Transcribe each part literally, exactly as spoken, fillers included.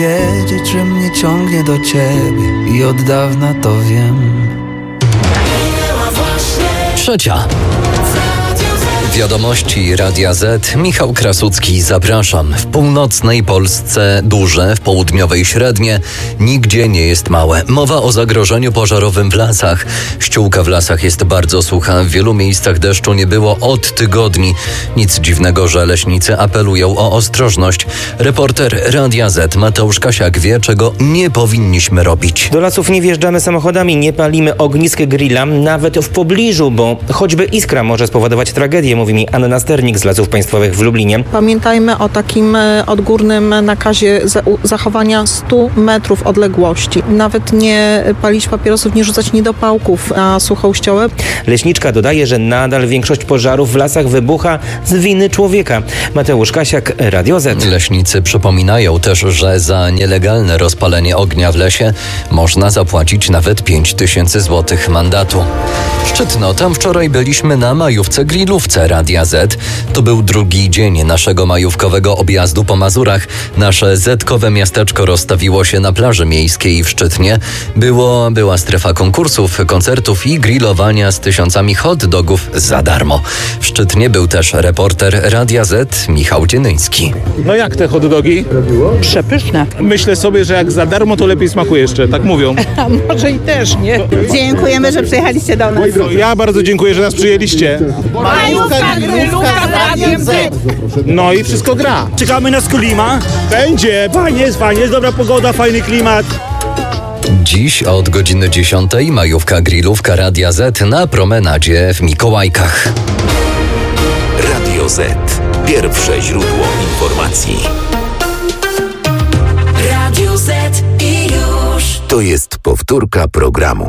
Wiedzieć, że mnie ciągnie do ciebie i od dawna to wiem. Trzecia. Wiadomości Radia Z. Michał Krasucki, zapraszam. W północnej Polsce duże, w południowej średnie. Nigdzie nie jest małe. Mowa o zagrożeniu pożarowym w lasach. Ściółka w lasach jest bardzo sucha. W wielu miejscach deszczu nie było od tygodni. Nic dziwnego, że leśnicy apelują o ostrożność. Reporter Radia Z Mateusz Kasiak wie, czego nie powinniśmy robić. Do lasów nie wjeżdżamy samochodami, nie palimy ognisk grilla, nawet w pobliżu, bo choćby iskra może spowodować tragedię, mówi mi Anna Sternik z Lasów Państwowych w Lublinie. Pamiętajmy o takim odgórnym nakazie zachowania stu metrów odległości. Nawet nie palić papierosów, nie rzucać niedopałków na suchą ściołę. Leśniczka dodaje, że nadal większość pożarów w lasach wybucha z winy człowieka. Mateusz Kasiak, Radio Z. Leśnicy przypominają też, że za nielegalne rozpalenie ognia w lesie można zapłacić nawet pięć tysięcy złotych mandatu. Szczytno, tam wczoraj byliśmy na majówce grillówce Radia Z. To był drugi dzień naszego majówkowego objazdu po Mazurach. Nasze zetkowe miasteczko rozstawiło się na plaży miejskiej w Szczytnie. Było, była strefa konkursów, koncertów i grillowania z tysiącami hot dogów za darmo. W Szczytnie był też reporter Radia Z Michał Dzienyński. No jak te hot dogi? Przepyszne. Myślę sobie, że jak za darmo, to lepiej smakuje jeszcze, tak mówią. A może i też, nie? Dziękujemy, że przyjechaliście do nas. Ja bardzo dziękuję, że nas przyjęliście. Majówka, grillówka z Radiem Z. No i wszystko gra. Czekamy na Skulima. Będzie. Fajnie jest, fajnie jest, dobra pogoda, fajny klimat. Dziś od godziny dziesiątej majówka grillówka Radia Z na promenadzie w Mikołajkach. Radio Z. Pierwsze źródło informacji. Radio Z i już. To jest powtórka programu.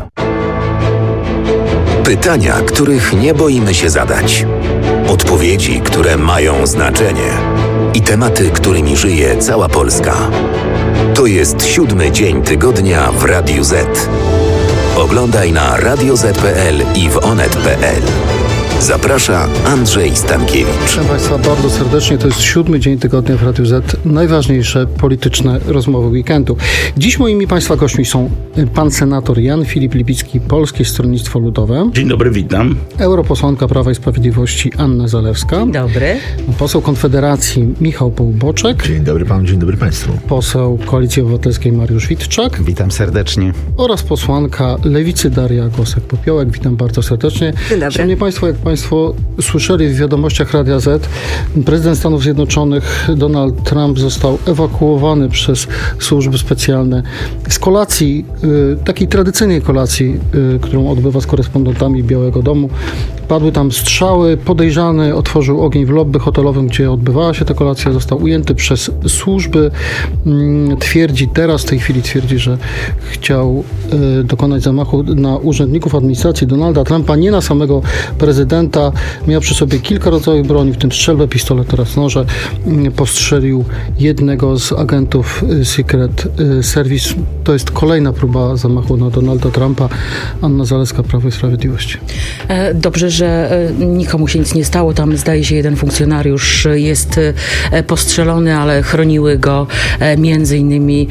Pytania, których nie boimy się zadać. Odpowiedzi, które mają znaczenie. I tematy, którymi żyje cała Polska. To jest siódmy dzień tygodnia w Radiu Z. Oglądaj na radio zet kropka pe el i w onet kropka pe el. Zaprasza Andrzej Stankiewicz. Witam Państwa bardzo serdecznie. To jest siódmy dzień tygodnia w Radiu Z. Najważniejsze polityczne rozmowy weekendu. Dziś moimi Państwa gośćmi są pan senator Jan Filip Libicki, Polskie Stronnictwo Ludowe. Dzień dobry, witam. Europosłanka Prawa i Sprawiedliwości Anna Zalewska. Dzień dobry. Poseł Konfederacji Michał Połuboczek. Dzień dobry panu, dzień dobry państwu. Poseł Koalicji Obywatelskiej Mariusz Witczak. Witam serdecznie. Oraz posłanka Lewicy Daria Gosek-Popiołek. Witam bardzo serdecznie. Dzień dobry. Szanowni Państwo, jak Państwo słyszeli w wiadomościach Radia Z, prezydent Stanów Zjednoczonych Donald Trump został ewakuowany przez służby specjalne z kolacji, takiej tradycyjnej kolacji, którą odbywa z korespondentami Białego Domu. Padły tam strzały, podejrzany otworzył ogień w lobby hotelowym, gdzie odbywała się ta kolacja, został ujęty przez służby. Twierdzi teraz, w tej chwili twierdzi, że chciał dokonać zamachu na urzędników administracji Donalda Trumpa, nie na samego prezydenta. Miał przy sobie kilka rodzajów broni, w tym strzelbę, pistolet oraz noże. Postrzelił jednego z agentów Secret Service. To jest kolejna próba zamachu na Donalda Trumpa. Anna Zalewska, Prawo i Sprawiedliwość. Dobrze, że nikomu się nic nie stało. Tam zdaje się jeden funkcjonariusz jest postrzelony, ale chroniły go między innymi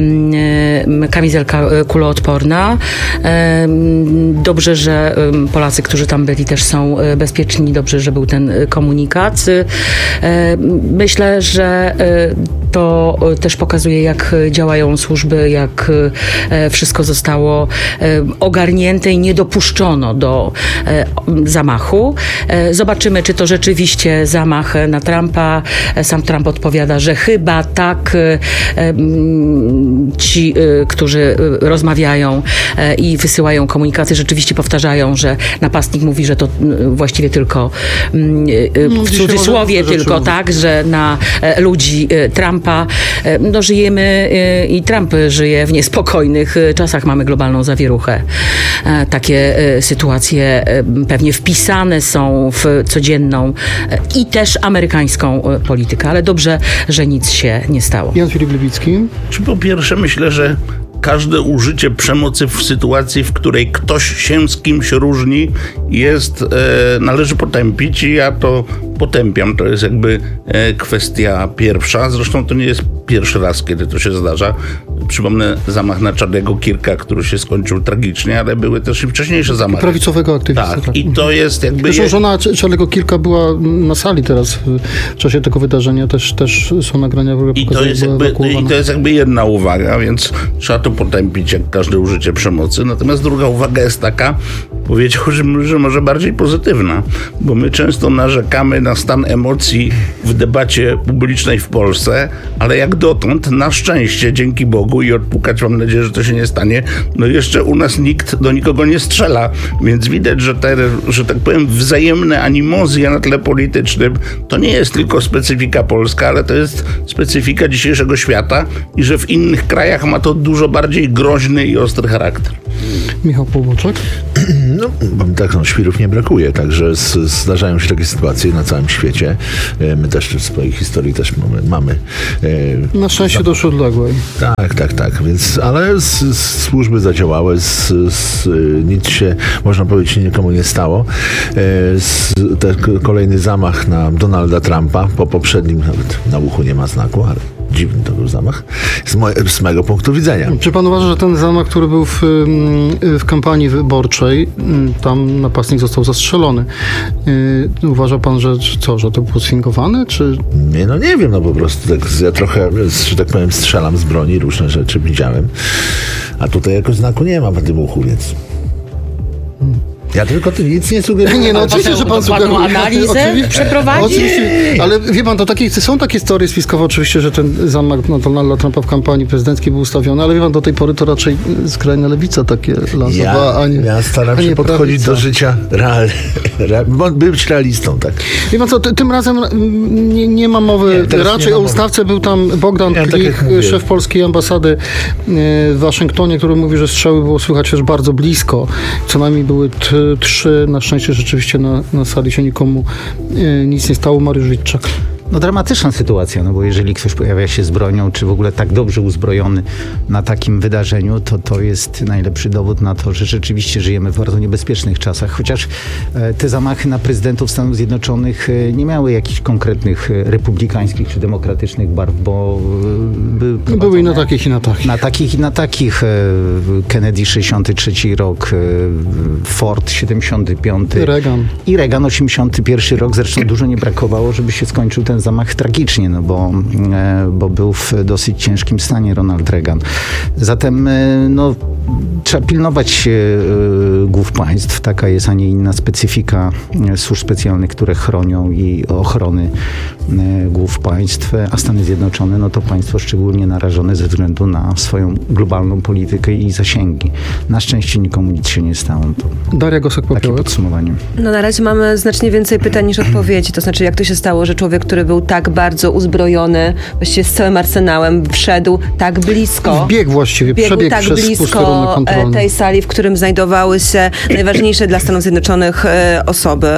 kamizelka kuloodporna. Dobrze, że Polacy, którzy tam byli, też są bezpieczni. Dobrze, że był ten komunikat. Myślę, że to też pokazuje, jak działają służby, jak wszystko zostało ogarnięte i nie dopuszczono do zamachu. Zobaczymy, czy to rzeczywiście zamach na Trumpa. Sam Trump odpowiada, że chyba tak. Ci, którzy rozmawiają i wysyłają komunikaty, rzeczywiście powtarzają, że napastnik mówi, że to właściwie tylko w cudzysłowie tylko tak, że na ludzi Trumpa. No żyjemy i Trump żyje w niespokojnych czasach. Mamy globalną zawieruchę. Takie sytuacje pewnie wpisane są w codzienną i też amerykańską politykę, ale dobrze, że nic się nie stało. Jan Filip Libicki. Czy po pierwsze myślę, że każde użycie przemocy w sytuacji, w której ktoś się z kimś różni, jest, e, należy potępić i ja to potępiam. To jest jakby e, kwestia pierwsza. Zresztą to nie jest pierwszy raz, kiedy to się zdarza. Przypomnę zamach na Charlie'ego Kirka, który się skończył tragicznie, ale były też i wcześniejsze zamachy. Prawicowego aktywisty. Tak, tak. i to jest jakby... Zresztą je... żona Charlie'ego Kirka była na sali teraz w czasie tego wydarzenia. Też, też są nagrania, które I to, jest jakby, I to jest jakby jedna uwaga, więc trzeba to potępić jak każde użycie przemocy. Natomiast druga uwaga jest taka, powiedziałbym, że może bardziej pozytywna, bo my często narzekamy na stan emocji w debacie publicznej w Polsce, ale jak dotąd, na szczęście, dzięki Bogu i odpukać, mam nadzieję, że to się nie stanie, no jeszcze u nas nikt do nikogo nie strzela, więc widać, że te, że tak powiem, wzajemne animozje na tle politycznym to nie jest tylko specyfika polska, ale to jest specyfika dzisiejszego świata i że w innych krajach ma to dużo bardziej groźny i ostry charakter. Michał Półboczek? No, tak, no, świrów nie brakuje, także z, zdarzają się takie sytuacje na całym świecie. My też w swojej historii też mamy. mamy e, na szczęście dość odległej. Tak, tak, tak, więc, ale z, z służby zadziałały, z, z, nic się, można powiedzieć, nikomu nie stało. E, z, te, kolejny zamach na Donalda Trumpa, po poprzednim nawet na uchu nie ma znaku, ale dziwny to był zamach, z, moje, z mojego punktu widzenia. Czy pan uważa, że ten zamach, który był w, w kampanii wyborczej, tam napastnik został zastrzelony. Uważa pan, że co, że to było sfingowane, czy... Nie, no nie wiem, no po prostu tak, ja trochę, że tak powiem, strzelam z broni, różne rzeczy widziałem, a tutaj jakoś znaku nie ma w tym uchu, więc... Ja tylko tu nic nie sugeruję. Nie, no oczywiście, że pan sugeruje. analizę przeprowadzi. Oczywiście, ale wie pan, to takie, są takie historie spiskowe oczywiście, że ten zamach na Donalda Trumpa w kampanii prezydenckiej był ustawiony, ale wie pan, do tej pory to raczej skrajna lewica takie lansowała, ja, a nie Ja staram się podchodzić prawica. do życia real, real, być realistą, tak. Wie pan co, ty, tym razem nie, nie ma mowy, nie, raczej o ustawce był tam Bogdan ja, Klich, tak szef polskiej ambasady w Waszyngtonie, który mówi, że strzały było słychać też bardzo blisko. Co najmniej były t- trzy, na szczęście rzeczywiście na, na sali się nikomu e, nic nie stało. Mariusz Witczak. No dramatyczna sytuacja, no bo jeżeli ktoś pojawia się z bronią, czy w ogóle tak dobrze uzbrojony na takim wydarzeniu, to to jest najlepszy dowód na to, że rzeczywiście żyjemy w bardzo niebezpiecznych czasach. Chociaż e, te zamachy na prezydentów Stanów Zjednoczonych e, nie miały jakichś konkretnych e, republikańskich czy demokratycznych barw, bo e, były były i na takich i na takich. Na takich i na takich. E, Kennedy sześćdziesiąty trzeci rok, e, Ford siedemdziesiąty piąty. Reagan. I Reagan osiemdziesiąty pierwszy rok. Zresztą dużo nie brakowało, żeby się skończył ten zamach tragicznie, no bo, bo był w dosyć ciężkim stanie Ronald Reagan. Zatem no, trzeba pilnować głów państw. Taka jest, a nie inna specyfika służb specjalnych, które chronią i ochrony głów państw, a Stany Zjednoczone, no to państwo szczególnie narażone ze względu na swoją globalną politykę i zasięgi. Na szczęście nikomu nic się nie stało. To Daria Gosek-Popiołek. Takie podsumowanie. No na razie mamy znacznie więcej pytań niż odpowiedzi. To znaczy, jak to się stało, że człowiek, który był tak bardzo uzbrojony, właściwie z całym arsenałem, wszedł tak blisko. Biegł właściwie, biegł tak przez blisko tej sali, w którym znajdowały się najważniejsze dla Stanów Zjednoczonych e, osoby.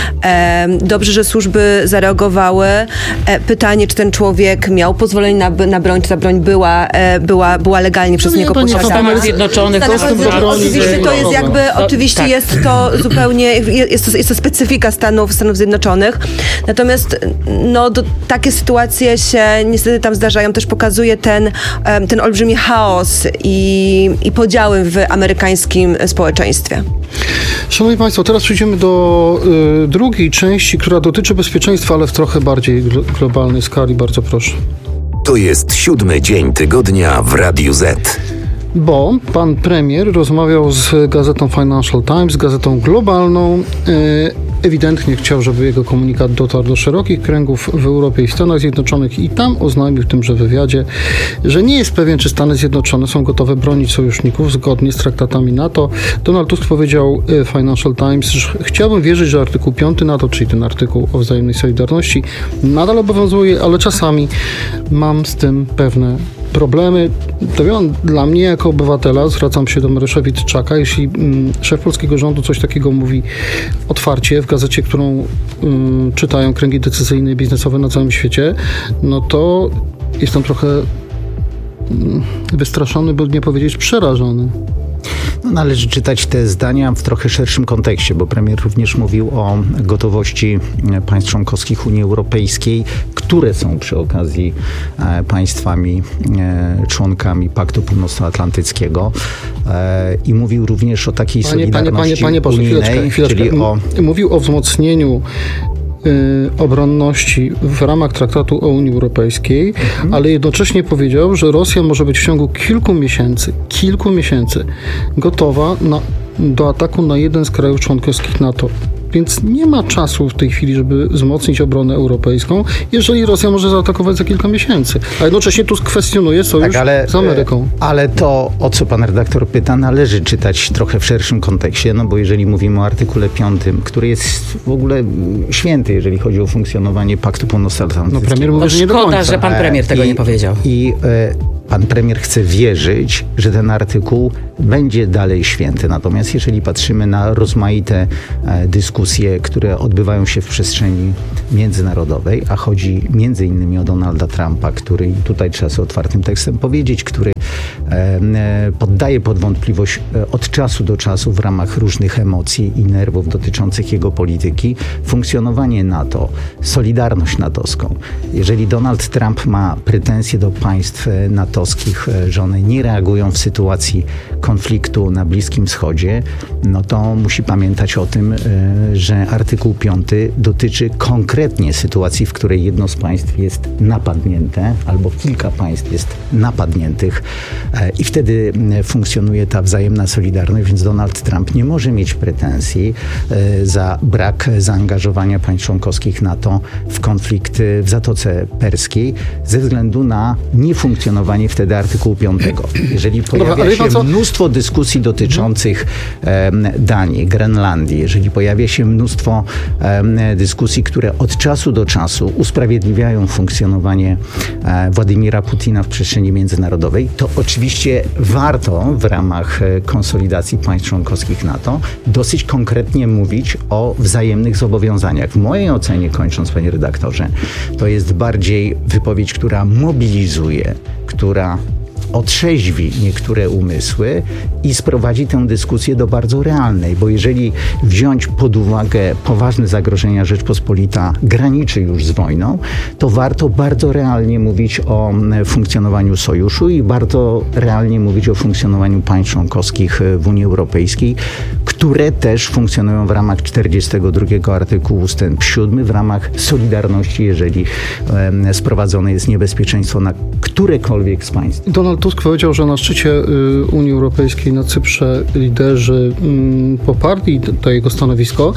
E, dobrze, że służby zareagowały. E, pytanie, czy ten człowiek miał pozwolenie na, na broń, czy ta broń była, e, była, była legalnie przez no niego posiadana. Stanów Zjednoczonych. Stanów Zjednoczonych. Oczywiście to jest jakby, no, oczywiście tak. jest to zupełnie, jest to, jest to specyfika Stanów, Stanów Zjednoczonych. Natomiast no, do, takie sytuacje się niestety tam zdarzają. Też pokazuje ten, ten olbrzymi chaos i, i podziały w amerykańskim społeczeństwie. Szanowni Państwo, teraz przejdziemy do y, drugiej części, która dotyczy bezpieczeństwa, ale w trochę bardziej glo- globalnej skali. Bardzo proszę. To jest siódmy dzień tygodnia w Radiu Z. Bo pan premier rozmawiał z gazetą Financial Times, gazetą globalną. Y, ewidentnie chciał, żeby jego komunikat dotarł do szerokich kręgów w Europie i w Stanach Zjednoczonych i tam oznajmił w tymże wywiadzie, że nie jest pewien, czy Stany Zjednoczone są gotowe bronić sojuszników zgodnie z traktatami NATO. Donald Tusk powiedział Financial Times, że chciałbym wierzyć, że artykuł piąty NATO, czyli ten artykuł o wzajemnej solidarności, nadal obowiązuje, ale czasami mam z tym pewne problemy. To wie on, dla mnie jako obywatela, zwracam się do Mariusza Witczaka, jeśli mm, szef polskiego rządu coś takiego mówi otwarcie w gazecie, którą mm, czytają kręgi decyzyjne i biznesowe na całym świecie, no to jestem trochę mm, wystraszony, by nie powiedzieć przerażony. No, należy czytać te zdania w trochę szerszym kontekście, bo premier również mówił o gotowości państw członkowskich Unii Europejskiej, które są przy okazji e, państwami e, członkami Paktu Północnoatlantyckiego e, i mówił również o takiej panie, solidarności panie, panie, panie, unijnej, chwileczkę, chwileczkę. czyli o... Mówił o wzmocnieniu y, obronności w ramach Traktatu o Unii Europejskiej, mhm. ale jednocześnie powiedział, że Rosja może być w ciągu kilku miesięcy, kilku miesięcy gotowa na, do ataku na jeden z krajów członkowskich NATO. Więc nie ma czasu w tej chwili, żeby wzmocnić obronę europejską, jeżeli Rosja może zaatakować za kilka miesięcy. A jednocześnie tu kwestionuje sojusz tak, ale, z Ameryką. Ale to, o co pan redaktor pyta, należy czytać trochę w szerszym kontekście, no bo jeżeli mówimy o artykule piątym, który jest w ogóle święty, jeżeli chodzi o funkcjonowanie Paktu Północnoatlantyckiego. No premier mówi, że nie do Szkoda, końca. że pan premier tego I, nie powiedział. I e, pan premier chce wierzyć, że ten artykuł będzie dalej święty. Natomiast jeżeli patrzymy na rozmaite e, dyskusje, które odbywają się w przestrzeni międzynarodowej, a chodzi między innymi o Donalda Trumpa, który, tutaj trzeba sobie otwartym tekstem powiedzieć, który e, e, poddaje pod wątpliwość e, od czasu do czasu w ramach różnych emocji i nerwów dotyczących jego polityki funkcjonowanie NATO, solidarność natowską. Jeżeli Donald Trump ma pretensje do państw natowskich, że one nie reagują w sytuacji konfliktu na Bliskim Wschodzie, no to musi pamiętać o tym, że artykuł piąty dotyczy konkretnie sytuacji, w której jedno z państw jest napadnięte, albo kilka państw jest napadniętych i wtedy funkcjonuje ta wzajemna solidarność, więc Donald Trump nie może mieć pretensji za brak zaangażowania państw członkowskich NATO w konflikt w Zatoce Perskiej ze względu na niefunkcjonowanie wtedy artykułu piątego. Jeżeli pojawia Dobra, się co? mnóstwo dyskusji dotyczących e, Danii, Grenlandii, jeżeli pojawia się mnóstwo e, dyskusji, które od czasu do czasu usprawiedliwiają funkcjonowanie e, Władimira Putina w przestrzeni międzynarodowej, to oczywiście warto w ramach e, konsolidacji państw członkowskich NATO dosyć konkretnie mówić o wzajemnych zobowiązaniach. W mojej ocenie, kończąc, panie redaktorze, to jest bardziej wypowiedź, która mobilizuje, która otrzeźwi niektóre umysły i sprowadzi tę dyskusję do bardzo realnej, bo jeżeli wziąć pod uwagę poważne zagrożenia, Rzeczpospolita graniczy już z wojną, to warto bardzo realnie mówić o funkcjonowaniu sojuszu i bardzo realnie mówić o funkcjonowaniu państw członkowskich w Unii Europejskiej, które też funkcjonują w ramach czterdziestego drugiego artykułu ustęp siódmy, w ramach solidarności, jeżeli e, sprowadzone jest niebezpieczeństwo na którekolwiek z państw. Donald Tusk powiedział, że na szczycie y, Unii Europejskiej na Cyprze liderzy y, poparli to jego stanowisko.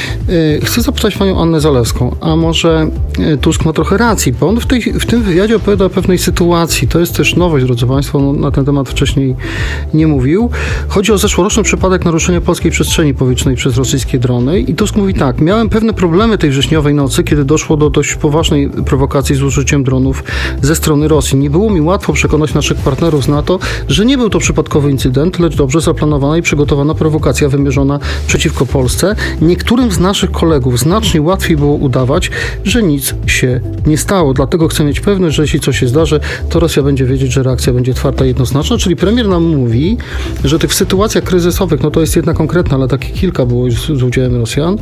Y, chcę zapytać panią Annę Zalewską, a może y, Tusk ma trochę racji, bo on w, tej, w tym wywiadzie opowiada o pewnej sytuacji. To jest też nowość, drodzy państwo, no, na ten temat wcześniej nie mówił. Chodzi o zeszłoroczny przypadek naruszenia polskiej przestrzeni powietrznej przez rosyjskie drony i Tusk mówi tak, miałem pewne problemy tej wrześniowej nocy, kiedy doszło do dość poważnej prowokacji z użyciem dronów ze strony Rosji. Nie było mi łatwo przekonać naszych partnerów z NATO, że nie był to przypadkowy incydent, lecz dobrze zaplanowana i przygotowana prowokacja wymierzona przeciwko Polsce. Niektórym z naszych kolegów znacznie łatwiej było udawać, że nic się nie stało. Dlatego chcę mieć pewność, że jeśli coś się zdarzy, to Rosja będzie wiedzieć, że reakcja będzie twarda i jednoznaczna. Czyli premier nam mówi, że tych sytuacjach kryzysowych, no to jest jedna konkretna, ale takich kilka było już z udziałem Rosjan,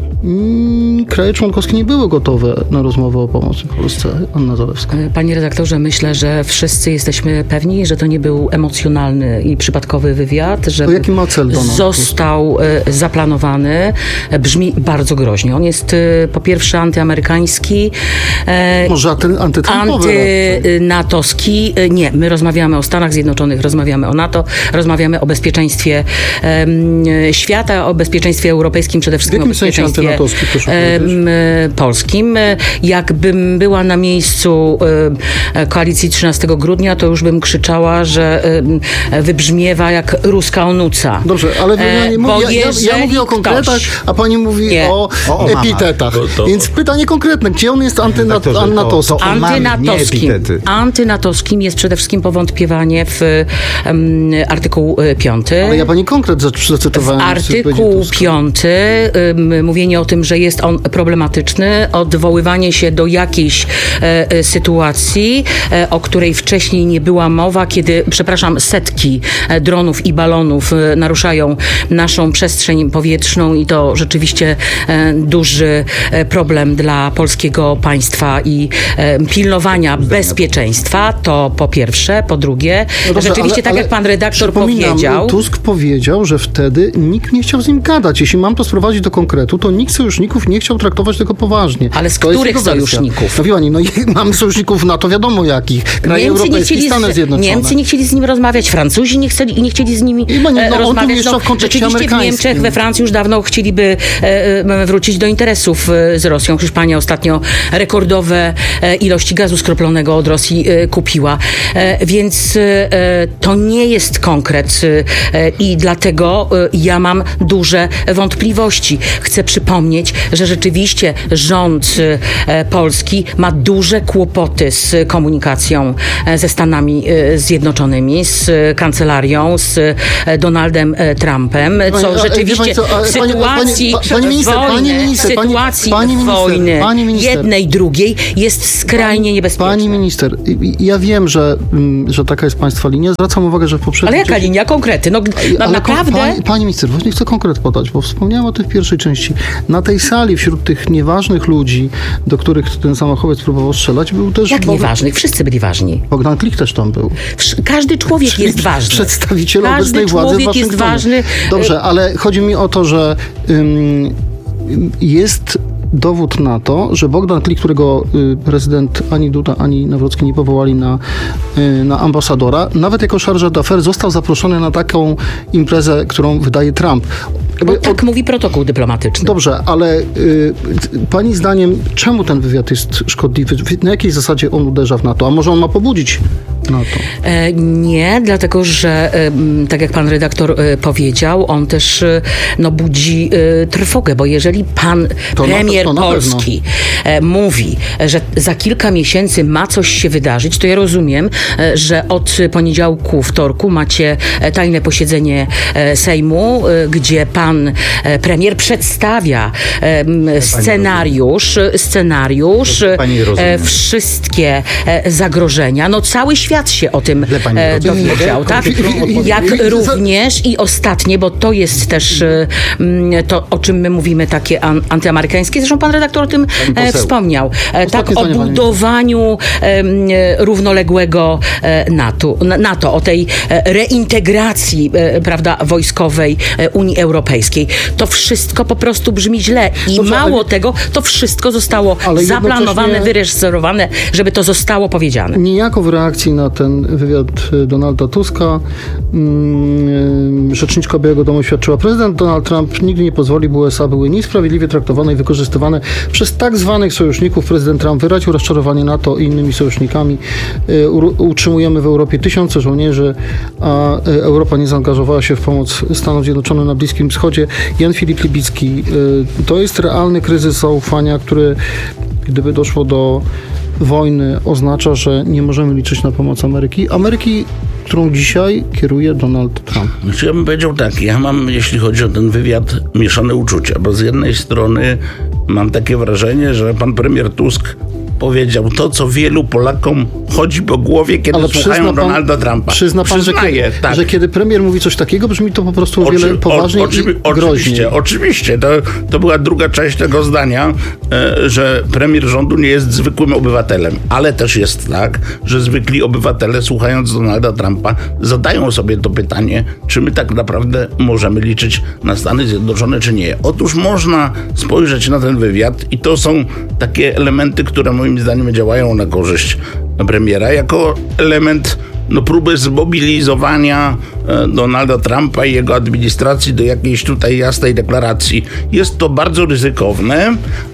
kraje członkowskie nie były gotowe na rozmowę o pomocy Polsce. Anna Zalewska. Panie redaktorze, myślę, że wszyscy jesteśmy pewni, że to nie był emocjonalny i przypadkowy wywiad, że to jaki ma cel Donald został Tusk? Zaplanowany. Brzmi bardzo groźnie. On jest po pierwsze antyamerykański. Może antytrumpowy? Antynatowski. Nie, my rozmawiamy o Stanach Zjednoczonych, rozmawiamy o NATO, rozmawiamy o bezpieczeństwie um, świata, o bezpieczeństwie europejskim, przede wszystkim o bezpieczeństwie polskim. Jakbym była na miejscu koalicji trzynastego grudnia, to już bym krzyczała, że wybrzmiewa jak ruska onuca. Dobrze, ale ja, nie mówię, ja, ja, ja mówię o konkretach, ktoś, a pani mówi nie. o, o epitetach. To, to. Więc pytanie konkretne, gdzie on jest antynatowski? Antynatowskim. Antynatowskim jest przede wszystkim powątpiewanie w um, artykuł piąty. Ale ja pani konkret zacytowałem. Artykuł piąty, y, mówienie o tym, że jest on problematyczny, odwoływanie się do jakiejś y, sytuacji, y, o której wcześniej nie była mowa, kiedy, przepraszam, setki y, dronów i balonów y, naruszają naszą przestrzeń powietrzną i to rzeczywiście y, duży y, problem dla polskiego państwa i y, pilnowania bezpieczeństwa, to po pierwsze. Po drugie, no dobrze, rzeczywiście ale, tak ale jak pan redaktor powiedział. Tusk powiedział, że wtedy nikt nie chciał z nim gadać. Jeśli mam to sprowadzić do konkretu, to nikt sojuszników nie chciał traktować tego poważnie. Ale z to których sojuszników? No wie pani, no mamy sojuszników NATO, wiadomo jakich. Kraje Niemcy europejskie, nie Stany z, Zjednoczone. Niemcy nie chcieli z nim rozmawiać, Francuzi nie chcieli, nie chcieli z nimi I nie, no, rozmawiać. No, w rzeczywiście w Niemczech, we Francji już dawno chcieliby e, wrócić do interesów e, z Rosją. Hiszpania ostatnio rekordowe e, ilości gazu skroplonego od Rosji e, kupiła. E, więc e, to nie jest konkret e, i dlatego e, ja mam duże wątpliwości. Chcę przypomnieć, że rzeczywiście rząd e, polski ma duże kłopoty z komunikacją e, ze Stanami e, Zjednoczonymi, z e, kancelarią, z e, Donaldem e, Trumpem, co Pani, rzeczywiście co, w sytuacji pani, pani minister, wojny, pani minister, sytuacji pani, pani wojny minister, pani minister, jednej, drugiej jest skrajnie pani, niebezpieczna. Pani minister, ja wiem, że, że taka jest państwa linia. Zwracam uwagę, że w poprzednim... Ale jaka linia? Konkrety? No, no naprawdę... Pani, pani minister, właśnie chcę konkret podać, bo wspomniałem o tym w pierwszej części. Na tej sali, wśród tych nieważnych ludzi, do których ten samochowiec próbował strzelać, był też... Jak Bogdan... nieważnych? Wszyscy byli ważni. Bogdan Klich też tam był. Każdy człowiek Czyli jest ważny. Przedstawiciel Każdy obecnej władzy w człowiek jest ważny. Dobrze, ale chodzi mi o to, że ym, jest dowód na to, że Bogdan Klich, którego y, prezydent ani Duda, ani Nawrocki nie powołali na, y, na ambasadora, nawet jako charge d'affaires został zaproszony na taką imprezę, którą wydaje Trump. Bo tak od... mówi protokół dyplomatyczny. Dobrze, ale y, pani zdaniem, czemu ten wywiad jest szkodliwy? Na jakiej zasadzie on uderza w NATO? A może on ma pobudzić NATO? E, nie, dlatego, że e, tak jak pan redaktor e, powiedział, on też e, no, budzi e, trwogę, bo jeżeli pan to premier to, to Polski e, mówi, że za kilka miesięcy ma coś się wydarzyć, to ja rozumiem, e, że od poniedziałku, wtorku macie e, tajne posiedzenie e, Sejmu, e, gdzie pan premier przedstawia e, scenariusz, scenariusz, e, wszystkie e, zagrożenia. No cały świat się o tym e, dowiedział, tak? Jak również i ostatnie, bo to jest też e, to, o czym my mówimy, takie an, antyamerykańskie. Zresztą pan redaktor o tym e, wspomniał. E, tak, o budowaniu e, równoległego e, NATO, NATO, o tej e, reintegracji, e, prawda, wojskowej e, Unii Europejskiej. To wszystko po prostu brzmi źle. I Dobrze, mało ale... tego, to wszystko zostało zaplanowane, jednocześnie... wyreżyserowane, żeby to zostało powiedziane. Niejako w reakcji na ten wywiad Donalda Tuska mm, rzeczniczka Białego Domu świadczyła, prezydent Donald Trump nigdy nie pozwoli, by U S A były niesprawiedliwie traktowane i wykorzystywane przez tak zwanych sojuszników. Prezydent Trump wyraził rozczarowanie NATO i innymi sojusznikami. U, utrzymujemy w Europie tysiące żołnierzy, a Europa nie zaangażowała się w pomoc Stanom Zjednoczonym na Bliskim Wschodzie. Jan Filip Libicki, to jest realny kryzys zaufania, który gdyby doszło do wojny, oznacza, że nie możemy liczyć na pomoc Ameryki. Ameryki, którą dzisiaj kieruje Donald Trump. Znaczy ja bym powiedział tak, ja mam, jeśli chodzi o ten wywiad, mieszane uczucia, bo z jednej strony mam takie wrażenie, że pan premier Tusk powiedział to, co wielu Polakom chodzi po głowie, kiedy Ale słuchają pan, Donalda Trumpa. Przyzna pan, że kiedy, tak. że kiedy premier mówi coś takiego, brzmi to po prostu o wiele poważniej o, oczywi- i groźniej. Oczywiście, oczywiście. To, to była druga część tego zdania, e, że premier rządu nie jest zwykłym obywatelem. Ale też jest tak, że zwykli obywatele, słuchając Donalda Trumpa, zadają sobie to pytanie, czy my tak naprawdę możemy liczyć na Stany Zjednoczone, czy nie. Otóż można spojrzeć na ten wywiad i to są takie elementy, które moim zdaniem działają na korzyść premiera, jako element no, próby zmobilizowania e, Donalda Trumpa i jego administracji do jakiejś tutaj jasnej deklaracji. Jest to bardzo ryzykowne,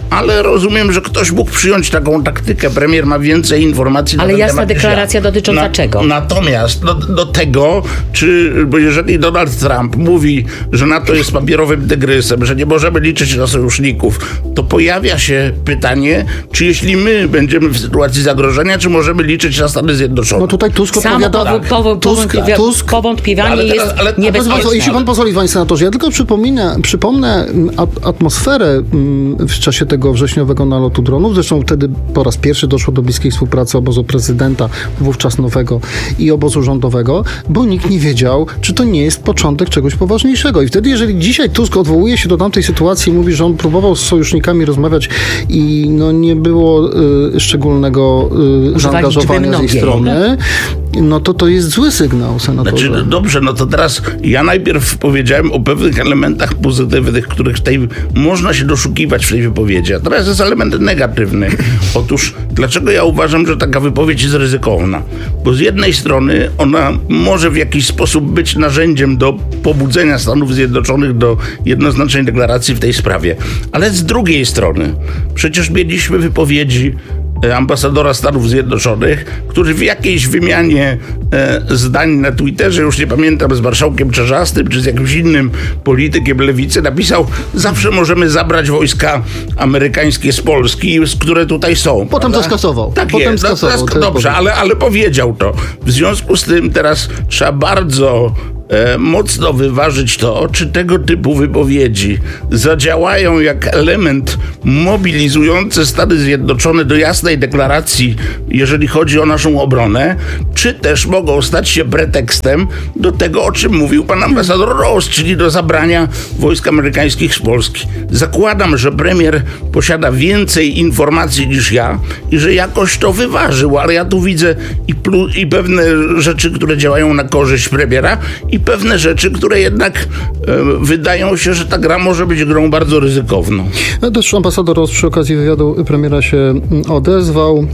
ale rozumiem, że ktoś mógł przyjąć taką taktykę. Premier ma więcej informacji na Ale ten jasna temat niż deklaracja ja. dotycząca Na, czego? Natomiast do, do tego, czy bo jeżeli Donald Trump mówi, że NATO jest papierowym tygrysem, że nie możemy liczyć na sojuszników, to pojawia się pytanie, czy jeśli my będziemy w sytuacji zagrożenia, czy możemy liczyć na Stany Zjednoczone. No tutaj Tusk Samo odpowiada... powo- powo- Tusk, powątpiewa- Tusk, powątpiewanie ale teraz- jest ale- ale- niebezpieczne. Bardzo, jeśli pan pozwoli, panie senatorze, ja tylko przypominę, przypomnę at- atmosferę mm, w czasie tego wrześniowego nalotu dronów. Zresztą wtedy po raz pierwszy doszło do bliskiej współpracy obozu prezydenta, wówczas nowego, i obozu rządowego, bo nikt nie wiedział, czy to nie jest początek czegoś poważniejszego. I wtedy, jeżeli dzisiaj Tusk odwołuje się do tamtej sytuacji i mówi, że on próbował z sojusznikami rozmawiać i no, nie było y, szczególnego y, zaangażowania z jej strony, no to to jest zły sygnał, senatorze. Znaczy, dobrze, no to teraz ja najpierw powiedziałem o pewnych elementach pozytywnych, których tej można się doszukiwać w tej wypowiedzi, a teraz jest element negatywny. Otóż, dlaczego ja uważam, że taka wypowiedź jest ryzykowna? Bo z jednej strony ona może w jakiś sposób być narzędziem do pobudzenia Stanów Zjednoczonych do jednoznacznej deklaracji w tej sprawie. Ale z drugiej strony, przecież mieliśmy wypowiedzi ambasadora Stanów Zjednoczonych, który w jakiejś wymianie e, zdań na Twitterze, już nie pamiętam, z marszałkiem Czarzastym, czy z jakimś innym politykiem lewicy, napisał: zawsze możemy zabrać wojska amerykańskie z Polski, które tutaj są. Potem prawda? to skasował. Tak Potem jest. skasował. No, To dobrze, jest ale, ale powiedział to. W związku z tym teraz trzeba bardzo E, mocno wyważyć to, czy tego typu wypowiedzi zadziałają jak element mobilizujący Stany Zjednoczone do jasnej deklaracji, jeżeli chodzi o naszą obronę, czy też mogą stać się pretekstem do tego, o czym mówił pan ambasador Ross, czyli do zabrania wojsk amerykańskich z Polski. Zakładam, że premier posiada więcej informacji niż ja i że jakoś to wyważył, ale ja tu widzę i, plus, i pewne rzeczy, które działają na korzyść premiera, i pewne rzeczy, które jednak e, wydają się, że ta gra może być grą bardzo ryzykowną. Też ambasador Ross przy okazji wywiadu premiera się odezwał,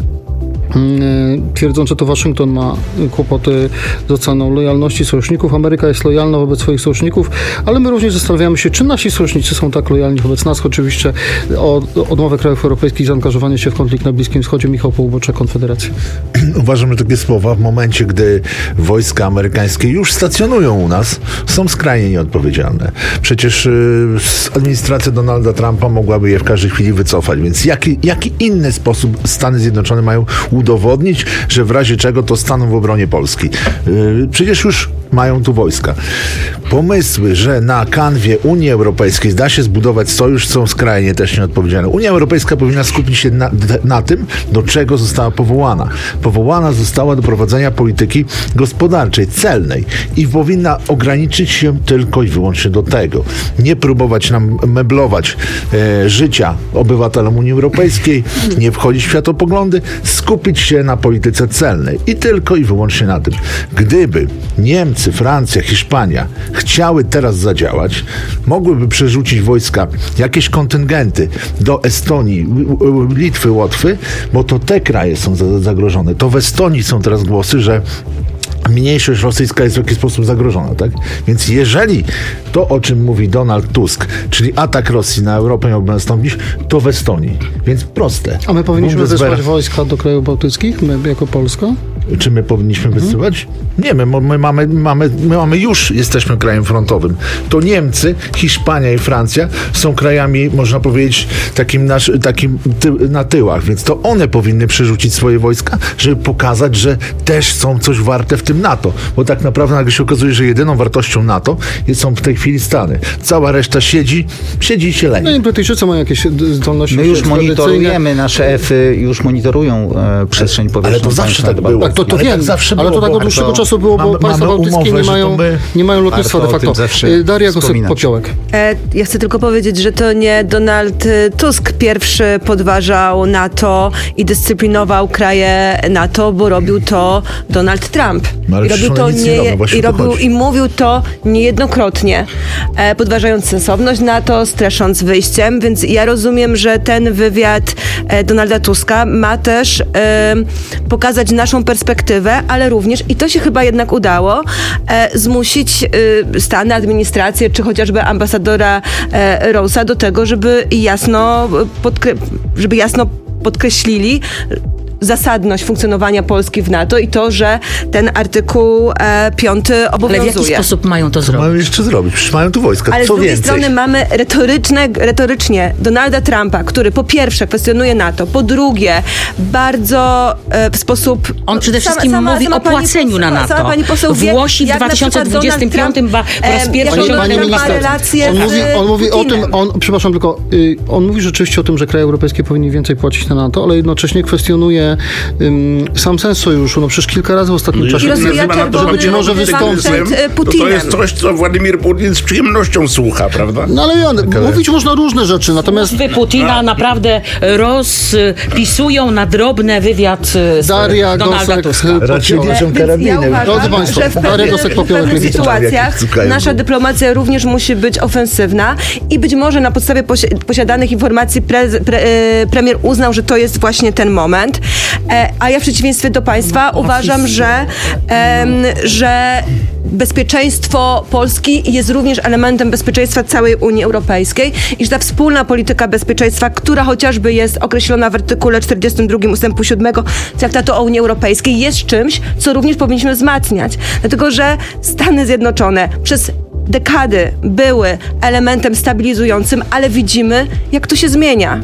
twierdząc, że to Waszyngton ma kłopoty z oceną lojalności sojuszników. Ameryka jest lojalna wobec swoich sojuszników, ale my również zastanawiamy się, czy nasi sojusznicy są tak lojalni wobec nas. Oczywiście o odmowę krajów europejskich zaangażowanie się w konflikt na Bliskim Wschodzie. Michał Połboczek, Konfederacja. Uważam, że takie słowa w momencie, gdy wojska amerykańskie już stacjonują u nas, są skrajnie nieodpowiedzialne. Przecież y, administracja Donalda Trumpa mogłaby je w każdej chwili wycofać, więc jaki, jaki inny sposób Stany Zjednoczone mają udowodnić, że w razie czego to staną w obronie Polski? Yy, przecież już mają tu wojska. Pomysły, że na kanwie Unii Europejskiej da się zbudować sojusz, są skrajnie też nieodpowiedzialne. Unia Europejska powinna skupić się na, na tym, do czego została powołana. Powołana została do prowadzenia polityki gospodarczej, celnej i powinna ograniczyć się tylko i wyłącznie do tego. Nie próbować nam meblować e, życia obywatelom Unii Europejskiej, nie wchodzić w światopoglądy, skupić się na polityce celnej i tylko i wyłącznie na tym. Gdyby Niemcy, Francja, Hiszpania chciały teraz zadziałać, mogłyby przerzucić wojska, jakieś kontyngenty do Estonii, Litwy, Łotwy, bo to te kraje są zagrożone. To w Estonii są teraz głosy, że mniejszość rosyjska jest w jakiś sposób zagrożona, tak? Więc jeżeli to, o czym mówi Donald Tusk, czyli atak Rosji na Europę miałby nastąpić, to w Estonii. Więc proste. A my powinniśmy Bundeswehr... wysłać wojska do krajów bałtyckich, my jako Polska? Czy my powinniśmy mhm. wysyłać? Nie, my, my, mamy, mamy, my mamy już, jesteśmy krajem frontowym. To Niemcy, Hiszpania i Francja są krajami, można powiedzieć, takim, nasz, takim ty, na tyłach, więc to one powinny przerzucić swoje wojska, żeby pokazać, że też są coś warte w tym NATO. Bo tak naprawdę nagle się okazuje, że jedyną wartością NATO są w tej chwili Stany. Cała reszta siedzi, siedzi i się leni. No i Brytyjczycy mają jakieś zdolności. My już monitorujemy, nasze Efy już monitorują e, przestrzeń powietrzną. Ale to zawsze tak było. Tak, to, to ale wiem, tak zawsze ale było, to tak od dłuższego warto, czasu było, bo mamy, państwa mamy bałtyckie umowę, nie mają, my... nie mają lotnictwa de facto. Daria Gosek-Popiołek. E, ja chcę tylko powiedzieć, że to nie Donald Tusk pierwszy podważał NATO i dyscyplinował kraje NATO, bo robił to Donald Trump. No, I robił to nie, i, robił, i mówił to niejednokrotnie, e, podważając sensowność NATO, strasząc wyjściem, więc ja rozumiem, że ten wywiad e, Donalda Tuska ma też e, pokazać naszą perspektywę perspektywę, ale również, i to się chyba jednak udało, e, zmusić e, Stany, administrację, czy chociażby ambasadora e, Rose'a do tego, żeby jasno, podkre- żeby jasno podkreślili zasadność funkcjonowania Polski w NATO i to, że ten artykuł e, piąty obowiązuje. Ale w jaki sposób mają to Co zrobić? mają jeszcze zrobić? Przecież mają tu wojska. Ale Co z drugiej więcej? strony mamy retoryczne, retorycznie Donalda Trumpa, który po pierwsze kwestionuje NATO, po drugie bardzo e, w sposób... On przede wszystkim sama, mówi sama o płaceniu poseł, na NATO. Sama pani poseł wie, Włosi w jak dwa tysiące dwudziestym piątym ba, po raz pierwszy... Panie, panie ma minister, relacje on mówi, on mówi o Putinem. tym, on, przepraszam tylko, y, on mówi rzeczywiście o tym, że kraje europejskie powinny więcej płacić na NATO, ale jednocześnie kwestionuje ym, sam sens sojuszu. No przecież kilka razy w ostatnim czasie, że być może wystąpić. To, to jest coś, co Władimir Putin z przyjemnością słucha, prawda? No ale Jan, mówić można różne rzeczy, natomiast... Wy Putina naprawdę rozpisują na drobne wywiad z Daria Donalda Gosek, Tuska. Raczej wiedzą Więc karabiny. ja uważam, Drodzy państwo, że w Daria pewnych, Gosek, w popiołek pewnych lewica. sytuacjach Cukają. nasza dyplomacja również musi być ofensywna i być może na podstawie posi- posiadanych informacji pre- pre- e, premier uznał, że to jest właśnie ten moment. E, a ja w przeciwieństwie do państwa uważam, że, em, że bezpieczeństwo Polski jest również elementem bezpieczeństwa całej Unii Europejskiej i że ta wspólna polityka bezpieczeństwa, która chociażby jest określona w artykule czterdziestym drugim ustępu siódmego Traktatu o Unii Europejskiej, jest czymś, co również powinniśmy wzmacniać. Dlatego, że Stany Zjednoczone przez dekady były elementem stabilizującym, ale widzimy, jak to się zmienia.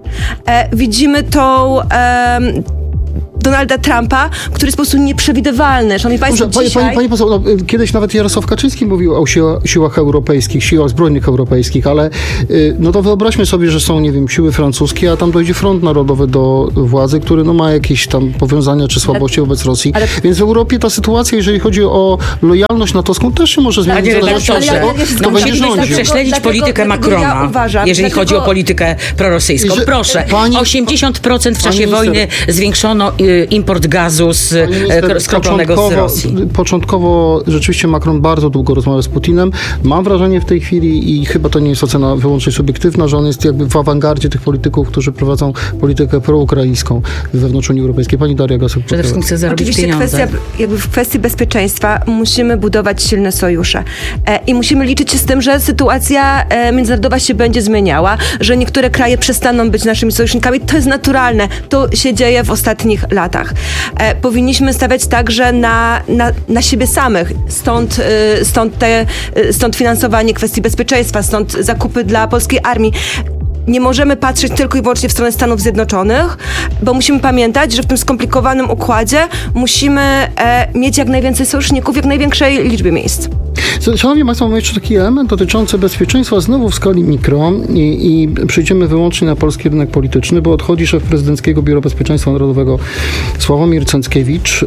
E, widzimy tą... E, Donalda Trumpa, który jest po prostu nieprzewidywalny. Szanowni Państwo, Dobrze, dzisiaj... pani, pani poseł, no, kiedyś nawet Jarosław Kaczyński mówił o siła, siłach europejskich, siłach zbrojnych europejskich, ale y, no to wyobraźmy sobie, że są, nie wiem, siły francuskie, a tam dojdzie Front Narodowy do władzy, który no, ma jakieś tam powiązania czy słabości ale, wobec Rosji. Ale... Więc w Europie ta sytuacja, jeżeli chodzi o lojalność natowską, też się może zmienić. Panie redaktorze, no musielibyśmy prześledzić politykę Macrona, ja uważam, jeżeli dlatego... chodzi o politykę prorosyjską. Że, Proszę, pani... osiemdziesiąt procent w czasie pani wojny minister... zwiększono import gazu z skroplonego z Rosji. Początkowo rzeczywiście Macron bardzo długo rozmawiał z Putinem. Mam wrażenie w tej chwili, i chyba to nie jest ocena wyłącznie subiektywna, że on jest jakby w awangardzie tych polityków, którzy prowadzą politykę proukraińską wewnątrz Unii Europejskiej. Pani Daria Gosek. Przede wszystkim chce zarobić Oczywiście pieniądze. Kwestia, jakby w kwestii bezpieczeństwa musimy budować silne sojusze. E, I musimy liczyć się z tym, że sytuacja e, międzynarodowa się będzie zmieniała, że niektóre kraje przestaną być naszymi sojusznikami. To jest naturalne. To się dzieje w ostatnich latach. E, powinniśmy stawiać także na, na, na siebie samych. Stąd, y, stąd, te, y, stąd finansowanie kwestii bezpieczeństwa, stąd zakupy dla polskiej armii. Nie możemy patrzeć tylko i wyłącznie w stronę Stanów Zjednoczonych, bo musimy pamiętać, że w tym skomplikowanym układzie musimy e, mieć jak najwięcej sojuszników w jak największej liczbie miejsc. Szanowni Państwo, mamy jeszcze taki element dotyczący bezpieczeństwa znowu w skali mikro i, i przejdziemy wyłącznie na polski rynek polityczny, bo odchodzi szef prezydenckiego Biura Bezpieczeństwa Narodowego Sławomir Cęckiewicz.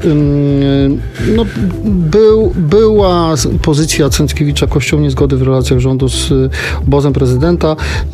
No, był, była pozycja Cęckiewicza kością niezgody w relacjach rządu z obozem prezydenta.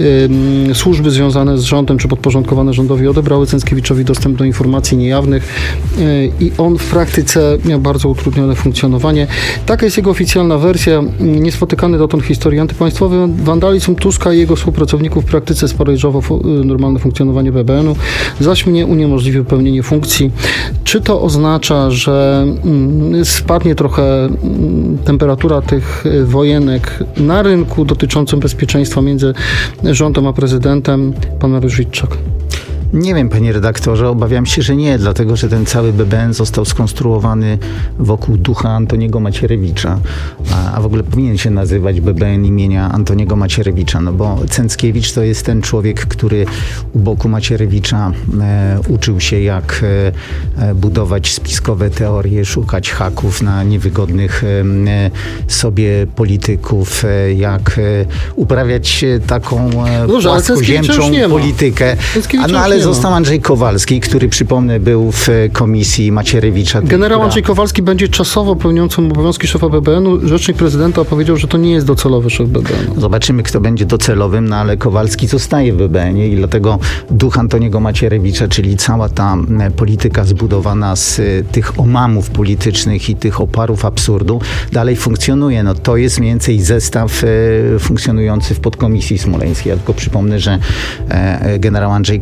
Służby związane z rządem czy podporządkowane rządowi odebrały Cęckiewiczowi dostęp do informacji niejawnych i on w praktyce miał bardzo utrudnione funkcjonowanie. Taka jest jego oficjalna wersja. Niespotykany dotąd w historii antypaństwowy wandalizm Tuska i jego współpracowników w praktyce sparaliżował normalne funkcjonowanie B B N-u, zaś mnie uniemożliwił pełnienie funkcji. Czy to oznacza, że spadnie trochę temperatura tych wojenek na rynku dotyczącym bezpieczeństwa między rządem a prezydentem? Pan Mariusz Witczak. Nie wiem, panie redaktorze, obawiam się, że nie, dlatego że ten cały B B N został skonstruowany wokół ducha Antoniego Macierewicza, a, a w ogóle powinien się nazywać B B N imienia Antoniego Macierewicza, no bo Cęckiewicz to jest ten człowiek, który u boku Macierewicza e, uczył się, jak e, budować spiskowe teorie, szukać haków na niewygodnych e, sobie polityków, e, jak e, uprawiać taką e, Dobrze, płaskoziemczą politykę. A, no ale został Andrzej Kowalski, który, przypomnę, był w komisji Macierewicza. Generał która... Andrzej Kowalski będzie czasowo pełniącym obowiązki szefa B B N-u. Rzecznik prezydenta powiedział, że to nie jest docelowy szef B B N-u. Zobaczymy, kto będzie docelowym, no ale Kowalski zostaje w B B N-ie i dlatego duch Antoniego Macierewicza, czyli cała ta polityka zbudowana z tych omamów politycznych i tych oparów absurdu, dalej funkcjonuje. No to jest mniej więcej zestaw funkcjonujący w podkomisji smoleńskiej. Ja tylko przypomnę, że generał Andrzej Kowalski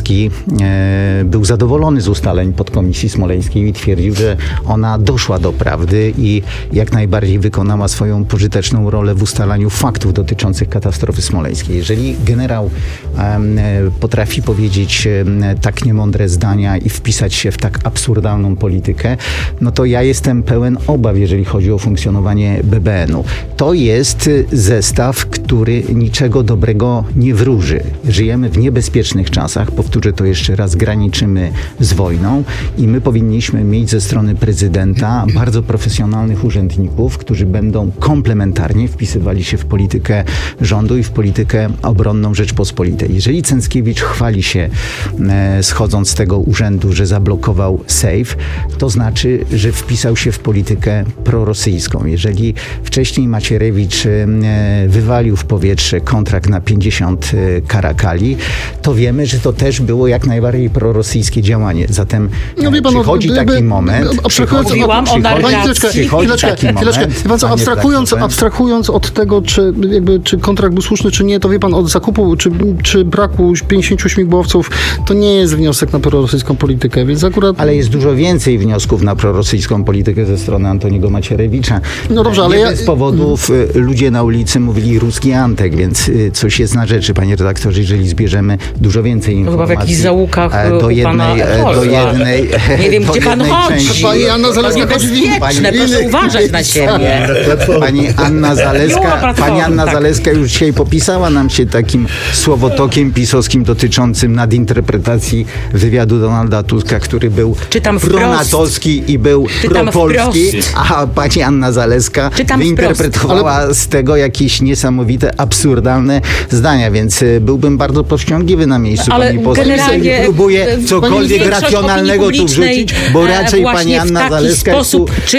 Nawrocki e, był zadowolony z ustaleń podkomisji smoleńskiej i twierdził, że ona doszła do prawdy i jak najbardziej wykonała swoją pożyteczną rolę w ustalaniu faktów dotyczących katastrofy smoleńskiej. Jeżeli generał e, potrafi powiedzieć e, tak niemądre zdania i wpisać się w tak absurdalną politykę, no to ja jestem pełen obaw, jeżeli chodzi o funkcjonowanie B B N u. To jest zestaw, który niczego dobrego nie wróży. Żyjemy w niebezpiecznych czasach, powtórzę to jeszcze raz, graniczymy z wojną i my powinniśmy mieć ze strony prezydenta bardzo profesjonalnych urzędników, którzy będą komplementarnie wpisywali się w politykę rządu i w politykę obronną Rzeczpospolitej. Jeżeli Cęckiewicz chwali się, e, schodząc z tego urzędu, że zablokował sejf, to znaczy, że wpisał się w politykę prorosyjską. Jeżeli wcześniej Macierewicz e, wywalił w powietrze kontrakt na pięćdziesiąt karakali, to wiemy, że to też było jak najbardziej prorosyjskie działanie. Zatem no, pan, przychodzi taki jakby, moment... Abstrahując, przychodzi, o narracji. Chwileczkę, chwileczkę, taki chwileczkę. Moment, Wie pan co, abstrahując, abstrahując od tego, czy, jakby, czy kontrakt był słuszny, czy nie, to wie pan, od zakupu, czy, czy braku pięćdziesięciu śmigłowców, to nie jest wniosek na prorosyjską politykę, więc akurat... Ale jest dużo więcej wniosków na prorosyjską politykę ze strony Antoniego Macierewicza. No dobrze, ale nie ja... bez powodów hmm. ludzie na ulicy mówili ruski Antek, więc coś jest na rzeczy, panie redaktorze, jeżeli zbierzemy dużo więcej informacji. Chyba w jakichś zaułkach do jednej, pana do jednej Nie wiem, gdzie pan chodzi. Pani Anna Zaleska, bezpieczne, proszę uważać na siebie. Pani Anna Zaleska, pani Anna tak. Zaleska już dzisiaj popisała nam się takim słowotokiem pisowskim dotyczącym nadinterpretacji wywiadu Donalda Tuska, który był pronatowski i był Czytam propolski, wprost. a pani Anna Zaleska Czytam wyinterpretowała Ale... z tego jakieś niesamowite, absurdalne zdania, więc byłbym bardzo powściągliwy na miejscu Ale pani poseł. generalnie Próbuję cokolwiek racjonalnego tu wrzucić, bo raczej pani Anna Zaleska jest,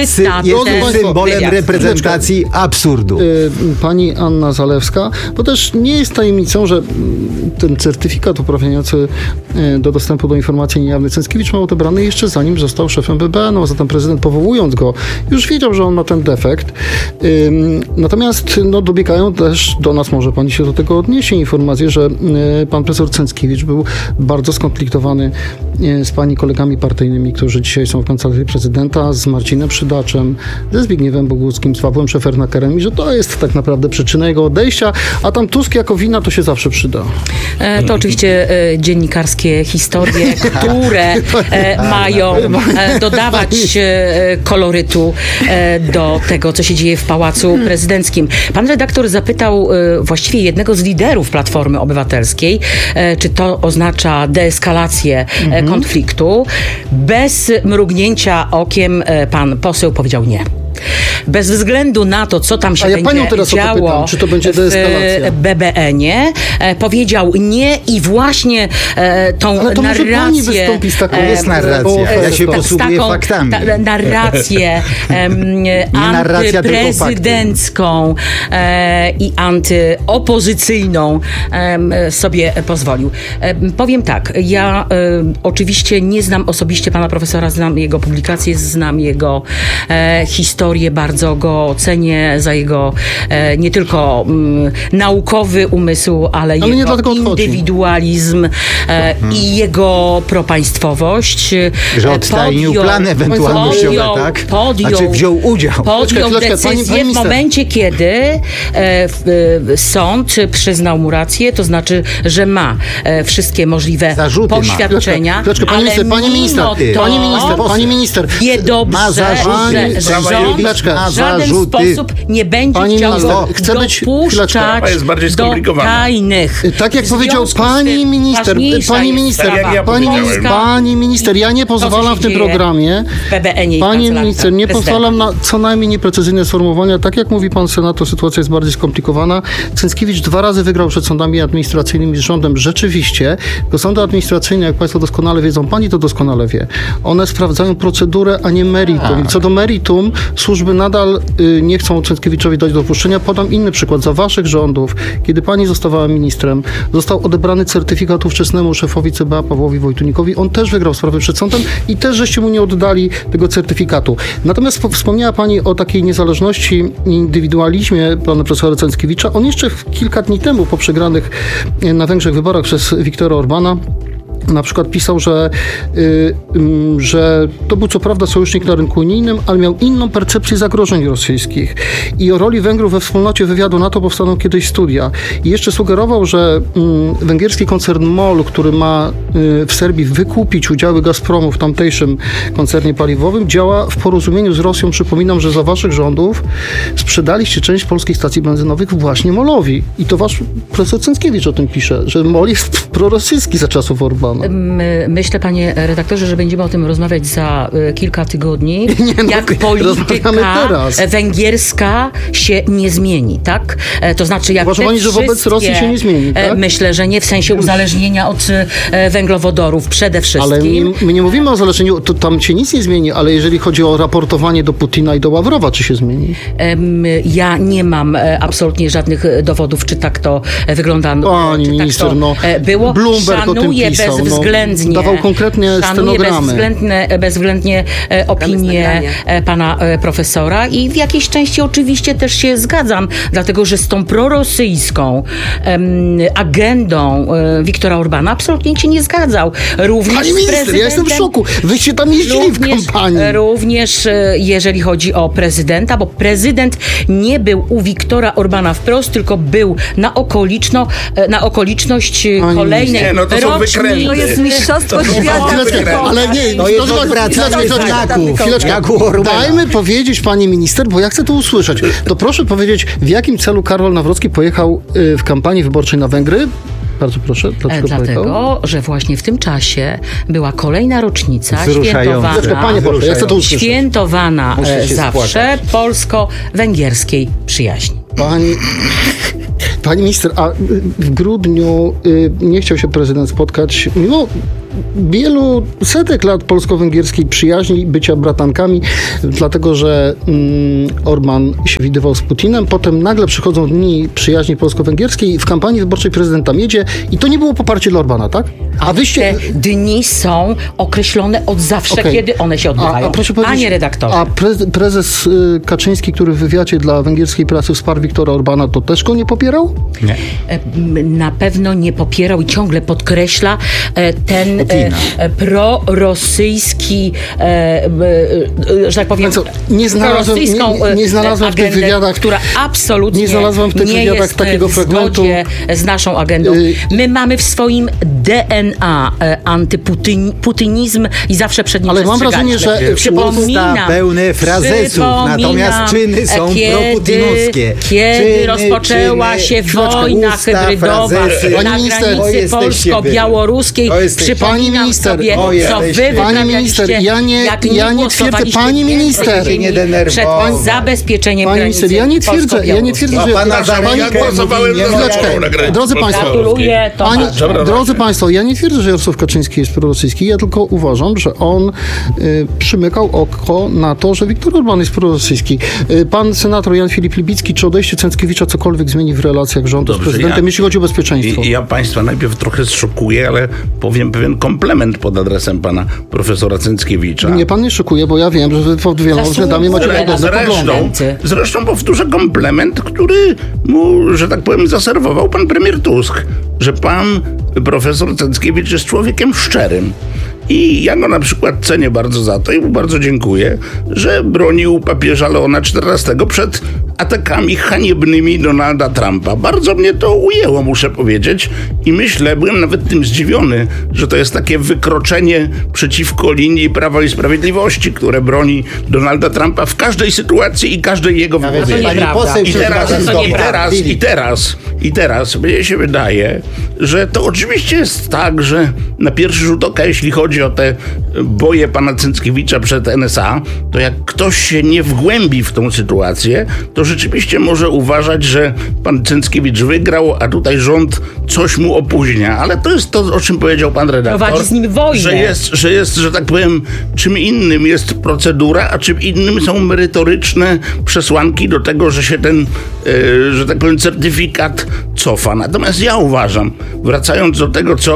jest symbolem wywiad. reprezentacji absurdu. Pani Anna Zalewska, bo też nie jest tajemnicą, że ten certyfikat uprawniający do dostępu do informacji niejawnych Cęckiewicz ma odebrany jeszcze zanim został szefem B B N u, a zatem prezydent, powołując go, już wiedział, że on ma ten defekt. Natomiast no, dobiegają też do nas, może pani się do tego odniesie, informacje, że pan profesor Cęckiewicz był bardzo skonfliktowany z pani kolegami partyjnymi, którzy dzisiaj są w kancelarii prezydenta, z Marcinem Przydaczem, ze Zbigniewem Boguckim, z Pawłem Szefernakerem i że to jest tak naprawdę przyczyna jego odejścia, a tam Tusk jako wina to się zawsze przyda. E, to oczywiście e, dziennikarskie historie, które e, mają e, dodawać e, kolorytu e, do tego, co się dzieje w Pałacu Prezydenckim. Pan redaktor zapytał e, właściwie jednego z liderów Platformy Obywatelskiej, e, czy to oznacza deeskalację e, konfliktu. Bez mrugnięcia okiem e, pan poseł powiedział nie. Bez względu na to, co tam się A ja będzie panią teraz działo pytam, czy to będzie deeskalacja? w B B N ie, e, powiedział nie i właśnie e, tą Ale to narrację... może pani wystąpi z taką... To jest narracja, ja się posługuję faktami. Ta, narrację e, antyprezydencką e, i antyopozycyjną e, sobie pozwolił. E, powiem tak, ja e, oczywiście nie znam osobiście pana profesora, znam jego publikacje, znam jego e, historię, bardzo go cenię za jego e, nie tylko m, naukowy umysł, ale, ale jego indywidualizm e, hmm. i jego propaństwość. Że odtajnił plan ewentualnościowy, tak? Podjął, znaczy wziął udział. Podjął Chwileczkę, decyzję pani, pani w momencie, kiedy e, w, e, sąd przyznał mu rację, to znaczy, że ma e, wszystkie możliwe zarzuty poświadczenia. Chwileczkę, pani ale minister, pani minister, to pani minister, pani minister, wie dobrze, ma zarzuty, że, że rząd w żaden sposób nie będzie pani chciał minister, chcę być dopuszczać jest bardziej do tajnych. Tak jak powiedział pani minister, pani minister, tak jak ja pani, pani minister, ja nie pozwalam w tym programie, w B B N ie pani minister, nie pozwalam na co najmniej nieprecyzyjne sformułowania. Tak jak mówi pan senator, sytuacja jest bardziej skomplikowana. Cęckiewicz dwa razy wygrał przed sądami administracyjnymi z rządem. Rzeczywiście, to sądy administracyjne, jak państwo doskonale wiedzą, pani to doskonale wie, one sprawdzają procedurę, a nie meritum. I co do meritum, służby nadal y, nie chcą Cęckiewiczowi dać dopuszczenia. Podam inny przykład. Za waszych rządów, kiedy pani zostawała ministrem, został odebrany certyfikat ówczesnemu szefowi C B A Pawłowi Wojtunikowi. On też wygrał sprawę przed sądem i też żeście mu nie oddali tego certyfikatu. Natomiast wspomniała pani o takiej niezależności i indywidualizmie pana profesora Cęckiewicza. On jeszcze kilka dni temu, po przegranych na Węgrzech wyborach przez Viktora Orbana, na przykład pisał, że, y, y, że to był co prawda sojusznik na rynku unijnym, ale miał inną percepcję zagrożeń rosyjskich. I o roli Węgrów we wspólnocie wywiadu NATO powstaną kiedyś studia. I jeszcze sugerował, że y, węgierski koncern MOL, który ma y, w Serbii wykupić udziały Gazpromu w tamtejszym koncernie paliwowym, działa w porozumieniu z Rosją. Przypominam, że za waszych rządów sprzedaliście część polskich stacji benzynowych właśnie MOL-owi. I to wasz profesor Cęckiewicz o tym pisze, że MOL jest prorosyjski za czasów Orbana. Myślę, panie redaktorze, że będziemy o tym rozmawiać za y, kilka tygodni. Nie, no, jak polityka węgierska się nie zmieni, tak? E, to znaczy, jak Uważa pani, że wobec Rosji się nie zmieni, tak? E, myślę, że nie w sensie uzależnienia od e, węglowodorów przede wszystkim. Ale my, my nie mówimy o uzależnieniu, to tam się nic nie zmieni, ale jeżeli chodzi o raportowanie do Putina i do Ławrowa, czy się zmieni? E, ja nie mam e, absolutnie żadnych dowodów, czy tak to e, wygląda. Pani minister, tak no, e, było. Bloomberg Szanuję o tym pisał, bezwzględnie. No, dawał konkretnie stenogramy. Bezwzględnie, bezwzględnie e, opinię e, pana e, profesora i w jakiejś części oczywiście też się zgadzam, dlatego że z tą prorosyjską e, agendą e, Viktora Orbana absolutnie się nie zgadzał. Również Pani minister, ja jestem w szoku. Wyście tam jeździli również, w kampanii. Również e, jeżeli chodzi o prezydenta, bo prezydent nie był u Viktora Orbana wprost, tylko był na okoliczno, e, na okoliczność Pani kolejnej nie, no to są rocznicy. To jest mistrzostwo świata. Chwileczkę, ale nie, to jest odwracanie znaków. Dajmy powiedzieć, pani minister, bo ja chcę to usłyszeć. To proszę powiedzieć, w jakim celu Karol Nawrocki pojechał w kampanii wyborczej na Węgry? Bardzo proszę. Dlaczego Dlatego, pojechał? że właśnie w tym czasie była kolejna rocznica Wzruszająca. świętowana, Panie pośle, ja chcę to usłyszeć. świętowana zawsze polsko-węgierskiej przyjaźni. Pani, pani minister, a w grudniu y, nie chciał się prezydent spotkać, mimo wielu setek lat polsko-węgierskiej przyjaźni, bycia bratankami, dlatego że mm, Orban się widywał z Putinem. Potem nagle przychodzą dni przyjaźni polsko-węgierskiej, w kampanii wyborczej prezydent tam jedzie i to nie było poparcie dla Orbana, tak? A, a wyście... te dni są określone od zawsze, okay. kiedy one się odbywają. A, a proszę Panie redaktorze. A prez, prezes y, Kaczyński, który w wywiadzie dla węgierskiej prasy wsparł Viktora Orbana, to też go nie popierał? Nie. Na pewno nie popierał i ciągle podkreśla e, ten e, prorosyjski, e, e, że tak powiem, co, nie znalazłem, nie, nie znalazłem agendę, w tych wywiadach, która absolutnie nie, znalazłem w tych nie wywiadach jest takiego w fragmentu z naszą agendą. My mamy w swoim D N A e, antyputynizm i zawsze przed nim ale mam wrażenie, że usta pełne frazesów, natomiast czyny są proputinowskie. Kiedy czyny, rozpoczęła czyny, się wojna usta, hybrydowa frazesy. na granicy polsko-białoruskiej, przypominam sobie, co wy wyprawialiście, ja nie, jak ja nie twierdzę, pani minister, przed zabezpieczeniem pani minister, ja nie twierdzę, ja nie twierdzę, że pana pani głosowałem za drodzy państwo, pani, drodzy państwo, ja nie twierdzę, że Jarosław Kaczyński jest prorosyjski, ja tylko uważam, że on y, przymykał oko na to, że Viktor Orban jest prorosyjski. Y, pan senator Jan Filip Libicki, czy odejście Cęckiewicza cokolwiek zmieni w relacjach rządu Dobrze, z prezydentem, ja, jeśli chodzi o bezpieczeństwo? Ja, ja państwa najpierw trochę zszokuję, ale powiem pewien komplement pod adresem pana profesora Cęckiewicza. Nie, pan nie szokuje, bo ja wiem, że wy pod wieloma względami macie podobne poglądy. Zresztą powtórzę komplement, który mu, że tak powiem, zaserwował pan premier Tusk, że pan profesor Cęckiewicz jest człowiekiem szczerym. I ja go na przykład cenię bardzo za to i mu bardzo dziękuję, że bronił papieża Leona czternastego przed atakami haniebnymi Donalda Trumpa. Bardzo mnie to ujęło, muszę powiedzieć. I myślę, byłem nawet tym zdziwiony, że to jest takie wykroczenie przeciwko linii Prawa i Sprawiedliwości, które broni Donalda Trumpa w każdej sytuacji i każdej jego wypowiedzi. I teraz, i teraz, i teraz, i teraz mnie się wydaje, że to oczywiście jest tak, że na pierwszy rzut oka, jeśli chodzi o te boje pana Cęckiewicza przed N S A, to jak ktoś się nie wgłębi w tą sytuację, to rzeczywiście może uważać, że pan Cęckiewicz wygrał, a tutaj rząd coś mu opóźnia. Ale to jest to, o czym powiedział pan redaktor. Prowadzi z nim wojnę. Że jest, że jest, że tak powiem, czym innym jest procedura, a czym innym są merytoryczne przesłanki do tego, że się ten, yy, że tak powiem, certyfikat cofa. Natomiast ja uważam, wracając do tego, co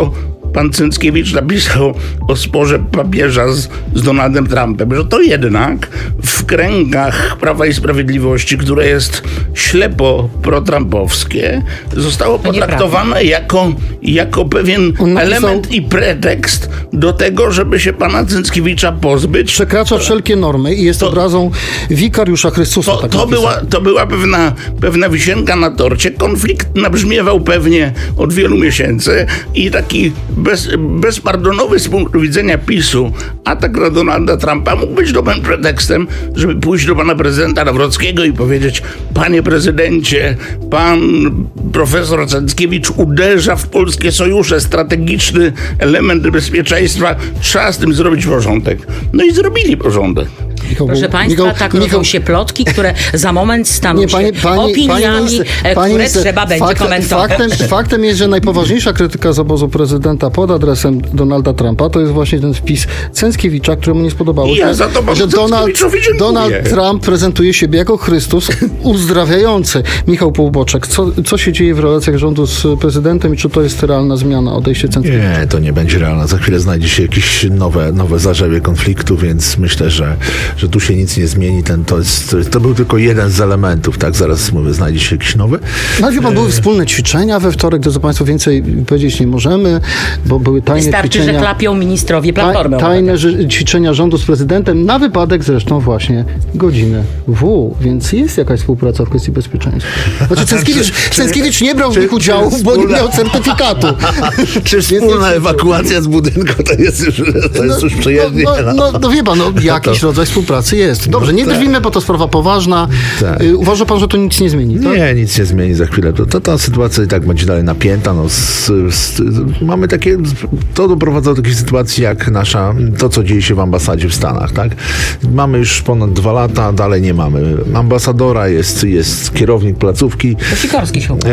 pan Cęckiewicz napisał o sporze papieża z, z Donaldem Trumpem, że to jednak w kręgach Prawa i Sprawiedliwości, które jest ślepo pro-trumpowskie, zostało potraktowane jako, jako pewien element i pretekst do tego, żeby się pana Cęckiewicza pozbyć. Przekracza to, wszelkie normy i jest to, obrazą wikariusza Chrystusa. To, tak to, była, to była pewna, pewna wisienka na torcie. Konflikt nabrzmiewał pewnie od wielu miesięcy i taki bez, bezpardonowy z punktu widzenia PiSu atak na Donalda Trumpa mógł być dobrym pretekstem, żeby pójść do pana prezydenta Nawrockiego i powiedzieć: panie prezydencie, pan profesor Cęckiewicz uderza w polskie sojusze, strategiczny element bezpieczeństwa, trzeba z tym zrobić porządek. No i zrobili porządek. Michał, Proszę Państwa, Michał, tak rodzą się plotki, które za moment staną nie, panie, się pani, opiniami, pani minister, które pani minister, trzeba będzie fakt, komentować. Faktem, faktem jest, że najpoważniejsza krytyka z obozu prezydenta pod adresem Donalda Trumpa to jest właśnie ten wpis Cęckiewicza, któremu nie spodobało się, ja za to że Donald, Donald Trump prezentuje siebie jako Chrystus uzdrawiający. Michał Półboczek, co, co się dzieje w relacjach rządu z prezydentem i czy to jest realna zmiana, odejście Cęckiewicza? Nie, to nie będzie realna. Za chwilę znajdzie się jakieś nowe, nowe zarzewie konfliktu, więc myślę, że że tu się nic nie zmieni. Ten, to, jest, to był tylko jeden z elementów, tak? Zaraz mówię, znajdzie się jakiś nowy. No wie pan, były wspólne ćwiczenia we wtorek, to co państwo więcej powiedzieć nie możemy, bo były tajne Wystarczy, ćwiczenia. Wystarczy, że klapią ministrowie Platformy. Tajne że, ćwiczenia rządu z prezydentem, na wypadek zresztą właśnie godziny W, więc jest jakaś współpraca w kwestii bezpieczeństwa. Znaczy Cęckiewicz, Cęckiewicz nie brał w nich udziału, bo nie miał certyfikatu. Czy wspólna ewakuacja z budynku to jest już, to jest już przyjemnie? No, no, no, no wie pan, no, jakiś rodzaj współpracy jest. Dobrze, nie drwimy, bo to sprawa poważna. Tak. Uważa pan, że to nic nie zmieni? Tak? Nie, nic nie zmieni za chwilę. To, to ta sytuacja i tak będzie dalej napięta. No, z, z, mamy takie, to doprowadza do takiej sytuacji jak nasza, to co dzieje się w ambasadzie w Stanach, tak? Mamy już ponad dwa lata, dalej nie mamy ambasadora, jest, jest kierownik placówki. To Sikorski się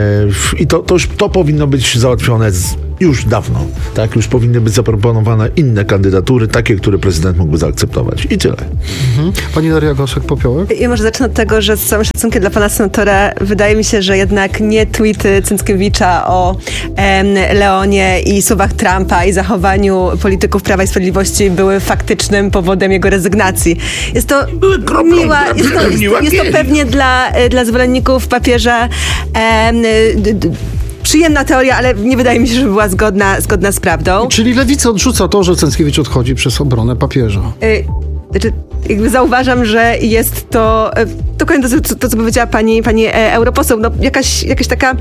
e, I to, to już to powinno być załatwione z, już dawno, tak? Już powinny być zaproponowane inne kandydatury, takie, które prezydent mógłby zaakceptować. I tyle. Mhm. Pani Daria Gosek-Popiołek? Ja może zacznę od tego, że z całym szacunkiem dla pana senatora wydaje mi się, że jednak nie tweety Cęckiewicza o em, Leonie i słowach Trumpa i zachowaniu polityków Prawa i Sprawiedliwości były faktycznym powodem jego rezygnacji. Jest to miła, jest to, jest, jest to pewnie dla, dla zwolenników papieża em, d, d, przyjemna teoria, ale nie wydaje mi się, że była zgodna, zgodna z prawdą. Czyli lewica odrzuca to, że Cęckiewicz odchodzi przez obronę papieża. Y- Znaczy, jakby zauważam, że jest to, dokładnie to, to, to co powiedziała pani, pani europoseł, no jakaś, jakaś taka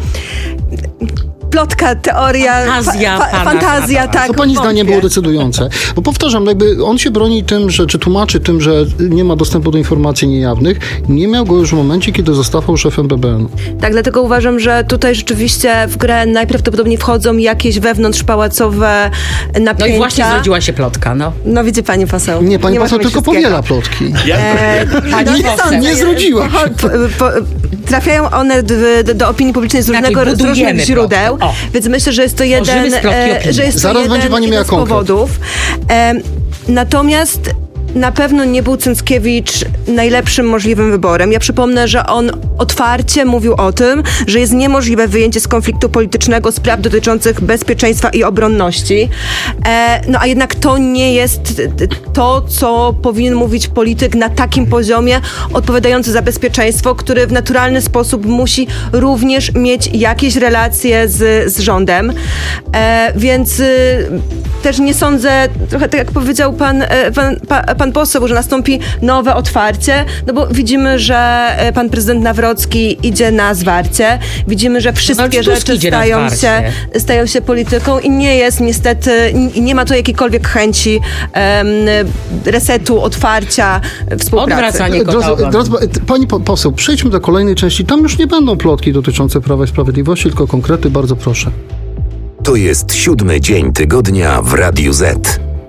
plotka, teoria, fantazja, fa, fa, fantazja tak. Co pani zdaniem było decydujące? Bo powtarzam, jakby on się broni tym, że, czy tłumaczy tym, że nie ma dostępu do informacji niejawnych. Nie miał go już w momencie, kiedy został szefem B B N. Tak, dlatego uważam, że tutaj rzeczywiście w grę najprawdopodobniej wchodzą jakieś wewnątrzpałacowe napięcia. No i właśnie zrodziła się plotka, no. No widzi pani poseł. Nie, pani nie poseł tylko powiela plotki. E, pani nie, poseł. nie zrodziła. Po, po, trafiają one do, do, do opinii publicznej z, różnego, z różnych źródeł, więc myślę, że jest to jeden, e, że jest to Zaraz jeden, będzie pani miała jeden z powodów. E, natomiast na pewno nie był Cęckiewicz najlepszym możliwym wyborem. Ja przypomnę, że on otwarcie mówił o tym, że jest niemożliwe wyjęcie z konfliktu politycznego spraw dotyczących bezpieczeństwa i obronności. E, no a jednak to nie jest to, co powinien mówić polityk na takim poziomie odpowiadający za bezpieczeństwo, który w naturalny sposób musi również mieć jakieś relacje z, z rządem. E, więc y, też nie sądzę, trochę tak jak powiedział pan, pan, pan pan poseł, że nastąpi nowe otwarcie, no bo widzimy, że pan prezydent Nawrocki idzie na zwarcie. Widzimy, że wszystkie no, rzeczy stają się, stają się polityką i nie jest niestety, nie ma tu jakiejkolwiek chęci um, resetu, otwarcia, współpracy. Odwracanie kota ogonem. Pani poseł, przejdźmy do kolejnej części. Tam już nie będą plotki dotyczące Prawa i Sprawiedliwości, tylko konkrety. Bardzo proszę. To jest siódmy dzień tygodnia w Radiu Z.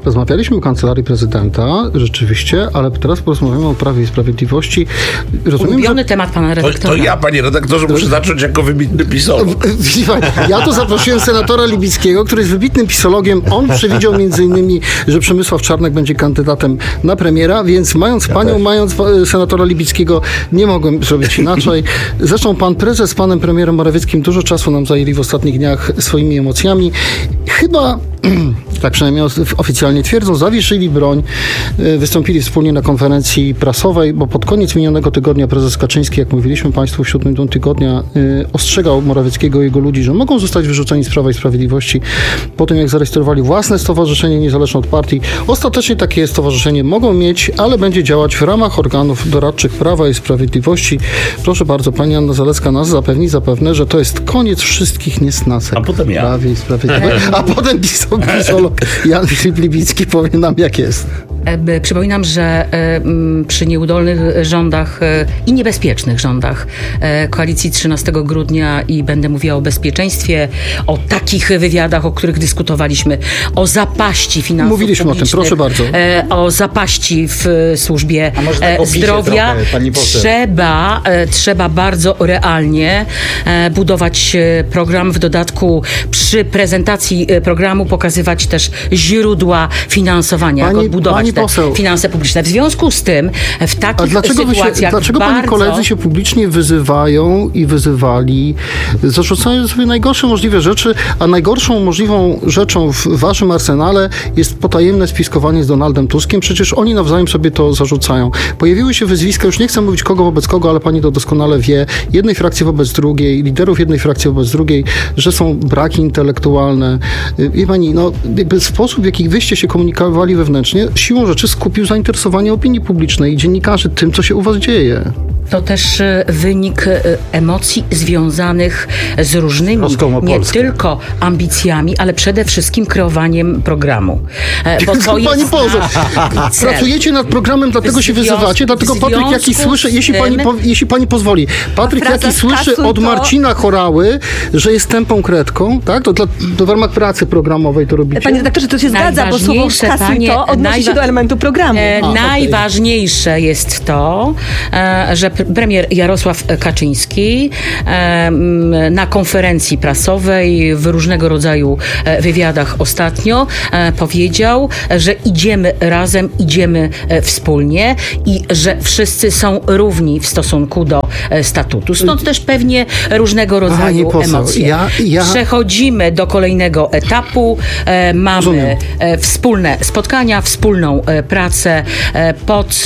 Rozmawialiśmy o Kancelarii Prezydenta, rzeczywiście, ale teraz porozmawiamy o Prawie i Sprawiedliwości. Rozumiem, Ulubiony że... temat pana redaktora. To, to ja, panie redaktorze, muszę zacząć jako wybitny pisolog. Ja tu zaprosiłem senatora Libickiego, który jest wybitnym pisologiem. On przewidział między innymi, że Przemysław Czarnek będzie kandydatem na premiera, więc mając ja panią, też. mając senatora Libickiego, nie mogłem zrobić inaczej. Zresztą pan prezes z panem premierem Morawieckim dużo czasu nam zajęli w ostatnich dniach swoimi emocjami. Chyba, tak przynajmniej oficjalnie twierdzą, zawieszyli broń, wystąpili wspólnie na konferencji prasowej, bo pod koniec minionego tygodnia prezes Kaczyński, jak mówiliśmy państwu w siódmym dniu tygodnia, ostrzegał Morawieckiego i jego ludzi, że mogą zostać wyrzuceni z Prawa i Sprawiedliwości po tym, jak zarejestrowali własne stowarzyszenie niezależne od partii. Ostatecznie takie stowarzyszenie mogą mieć, ale będzie działać w ramach organów doradczych Prawa i Sprawiedliwości. Proszę bardzo, pani Anna Zalewska nas zapewni zapewne, że to jest koniec wszystkich niesnasek. A potem ja. Prawie i Sprawiedliwości. A potem pisolog Jan Filip Libicki powie nam, jak jest. Przypominam, że przy nieudolnych rządach i niebezpiecznych rządach koalicji trzynastego grudnia i będę mówiła o bezpieczeństwie, o takich wywiadach, o których dyskutowaliśmy, o zapaści finansów Mówiliśmy o tym, proszę bardzo. O zapaści w służbie zdrowia. Trochę, trzeba, trzeba bardzo realnie budować program, w dodatku przy prezentacji programu pokazywać też źródła finansowania, pani, jak odbudować te poseł. finanse publiczne. W związku z tym w takich A dlaczego sytuacjach się, dlaczego bardzo... pani koledzy się publicznie wyzywają i wyzywali, zarzucają sobie najgorsze możliwe rzeczy, a najgorszą możliwą rzeczą w waszym arsenale jest potajemne spiskowanie z Donaldem Tuskiem. Przecież oni nawzajem sobie to zarzucają. Pojawiły się wyzwiska, już nie chcę mówić kogo wobec kogo, ale pani to doskonale wie, jednej frakcji wobec drugiej, liderów jednej frakcji wobec drugiej, że są braki intelektualne. Wie pani, no jakby sposób, w jaki wyście się komunikowali wewnętrznie, siłą rzeczy skupił zainteresowanie opinii publicznej i dziennikarzy tym, co się u was dzieje. To też wynik emocji związanych z różnymi, nie tylko ambicjami, ale przede wszystkim kreowaniem programu. Bo to jest pani Boże, pracujecie nad programem, dlatego się wyzywacie, dlatego Patryk Jaki słyszy, jeśli pani, po, jeśli pani pozwoli, Patryk Jaki słyszy od Marcina Chorały, że jest tępą kredką, tak? To, to, to w ramach pracy programowej to robicie? Panie redaktorze, to się zgadza, bo słowo kasuj to odnosi najwa- się do elementu programu. E, A, najważniejsze okay. jest to, e, że premier Jarosław Kaczyński e, na konferencji prasowej w różnego rodzaju wywiadach ostatnio e, powiedział, że idziemy razem, idziemy e, wspólnie i że wszyscy są równi w stosunku do e, statutu. Stąd też pewnie różnego rodzaju poseł, emocje. Ja, ja... Przechodzimy do kolejnego etapu. E, mamy e, wspólne spotkania, wspólną e, pracę e, pod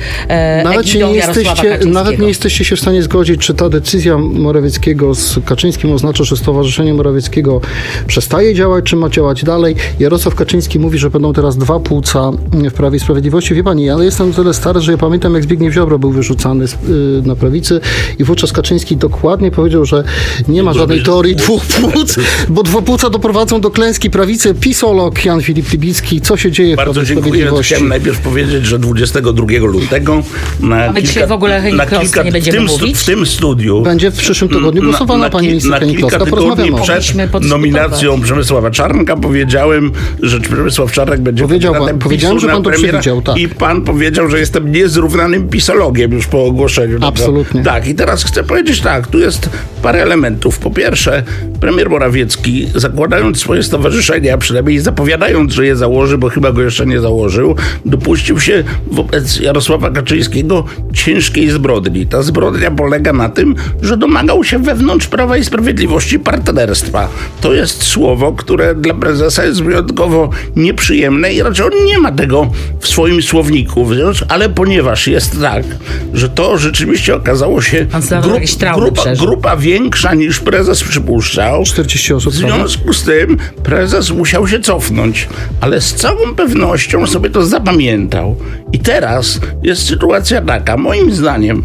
e, nawet egidą nie Jarosława jesteście, Kaczyńskiego. Nawet nie jesteście się w stanie zgodzić, czy ta decyzja Morawieckiego z Kaczyńskim oznacza, że Stowarzyszenie Morawieckiego przestaje działać, czy ma działać dalej. Jarosław Kaczyński mówi, że będą teraz dwa płuca w Prawie i Sprawiedliwości. Wie pani, ja jestem tyle stary, że ja pamiętam, jak Zbigniew Ziobro był wyrzucany z, yy, na prawicy i wówczas Kaczyński dokładnie powiedział, że nie ma żadnej teorii dwóch płuc, bo dwa płuca doprowadzą do klęski prawicy. Pisolog Jan Filip Libicki, co się dzieje Bardzo w Prawie i dziękuję. Sprawiedliwości? Chciałem najpierw powiedzieć, że dwudziestego drugiego lutego na My kilka, w ogóle na kilka nie w, będziemy tym, mówić. w tym studiu będzie w przyszłym tygodniu głosowana na, na, pani minister na kilka tygodni przed nominacją Przemysława Czarnka powiedziałem, że Przemysław Czarnek będzie Powiedział, powiedziałem, że pan to przewidział, tak. I pan powiedział, że jestem niezrównanym pisologiem już po ogłoszeniu. Absolutnie. Tego. Tak, i teraz chcę powiedzieć tak, tu jest parę elementów. Po pierwsze, premier Morawiecki, zakładając swoje stowarzyszenie, a przynajmniej zapowiadając, że je założy, bo chyba go jeszcze nie założył, dopuścił się wobec Jarosława Kaczyńskiego ciężkiej zbrodni. Ta zbrodnia polega na tym, że domagał się wewnątrz Prawa i Sprawiedliwości partnerstwa. To jest słowo, które dla prezesa jest wyjątkowo nieprzyjemne i raczej on nie ma tego w swoim słowniku, ale ponieważ jest tak, że to rzeczywiście okazało się grup, grupa, grupa większa niż prezes przypuszczał, czterdzieści osób, w związku z tym prezes musiał się cofnąć, ale z całą pewnością sobie to zapamiętał. I teraz jest sytuacja taka, moim zdaniem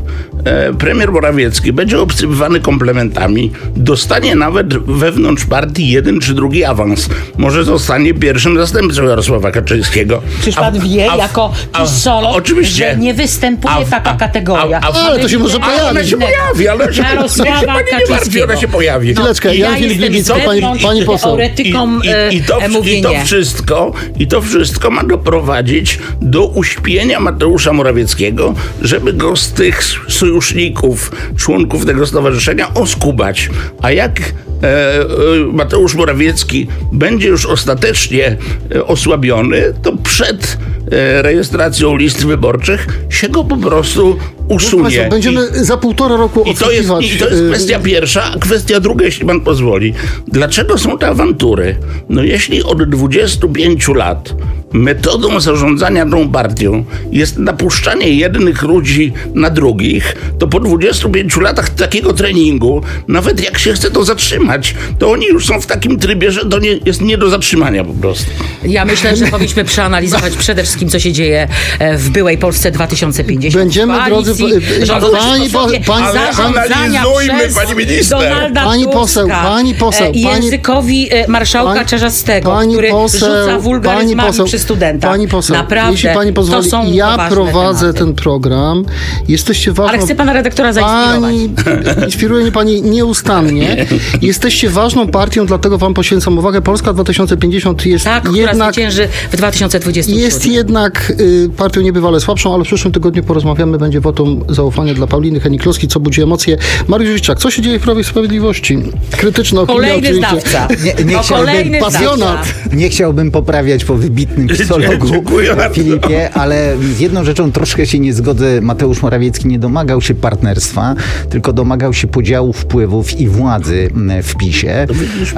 e, premier Morawiecki będzie obsypywany komplementami, dostanie nawet wewnątrz partii jeden czy drugi awans. Może zostanie pierwszym zastępcą Jarosława Kaczyńskiego. Czyż pan A- wie, a- jako a- psycholog, oczywiście. że nie występuje A- taka a- kategoria. a- a- Ale to się może Ale ona pojawić. się pojawi, ale się, Jarosława niech się pani nie martwi, Kaczyńskiego. ona się pojawi. Chwileczkę, Jan Ja Filip jestem Gliwicki, pani, zewnątrz pani poseł. teoretyką I, i, i, to, e, I mówienia. to wszystko, i to wszystko ma doprowadzić do uśpienia Mateusza Morawieckiego, żeby go z tych sojuszników, członków tego stowarzyszenia oskubać. A jak e, e, Mateusz Morawiecki będzie już ostatecznie e, osłabiony, to przed e, rejestracją list wyborczych się go po prostu usunie. Państwa, będziemy za półtora roku I to, jest, odsłuchiwać. I to jest y, kwestia pierwsza, a kwestia druga, jeśli pan pozwoli. Dlaczego są te awantury? No jeśli od dwudziestu pięciu lat metodą zarządzania tą partią jest napuszczanie jednych ludzi na drugich, to po dwudziestu pięciu latach takiego treningu, nawet jak się chce to zatrzymać, to oni już są w takim trybie, że to nie, jest nie do zatrzymania po prostu. Ja myślę, że powinniśmy przeanalizować przede wszystkim, co się dzieje e, w byłej Polsce dwa tysiące pięćdziesiąt. Będziemy, drodzy, Koalicji, y, rządowej pani po- sposobie pani- Ale zarządzania analizujmy, przez pani minister. Donalda Pani Tuska, poseł, pani poseł, e, pani- językowi e, marszałka pani- Czarzastego, pani który poseł, rzuca pani wulgaryzmami poseł, przy studentach. Pani poseł, Naprawdę, jeśli pani pozwoli, to są ja poważne prowadzę tematy. ten program. Jesteście ważną... Ale chce pana redaktora zainspirować. Pani, inspiruje mnie pani nieustannie. Jesteście ważną partią, dlatego wam poświęcam uwagę. Polska dwa tysiące pięćdziesiąt jest Tak, która jednak... zwycięży w dwa tysiące dwudziestym siódmym. Jest jednak y, partią niebywale słabszą, ale w przyszłym tygodniu porozmawiamy. Będzie wotum zaufania dla Pauliny Hennig-Kloski, co budzi emocje. Mariusz Witczak, co się dzieje w Prawie i Sprawiedliwości? Krytyczna opinia Kolejny oczywiście. zdawca. Nie, nie O, chciałbym, kolejny pasjonat. zdawca. nie chciałbym poprawiać po wybitnym psychologu Dziękuję bardzo. Filipie, ale z jedną rzeczą troszkę się nie zgodzę. Mateusz Morawiecki nie domagał się partnerstwa, tylko domagał się podziału wpływów i władzy w PiSie.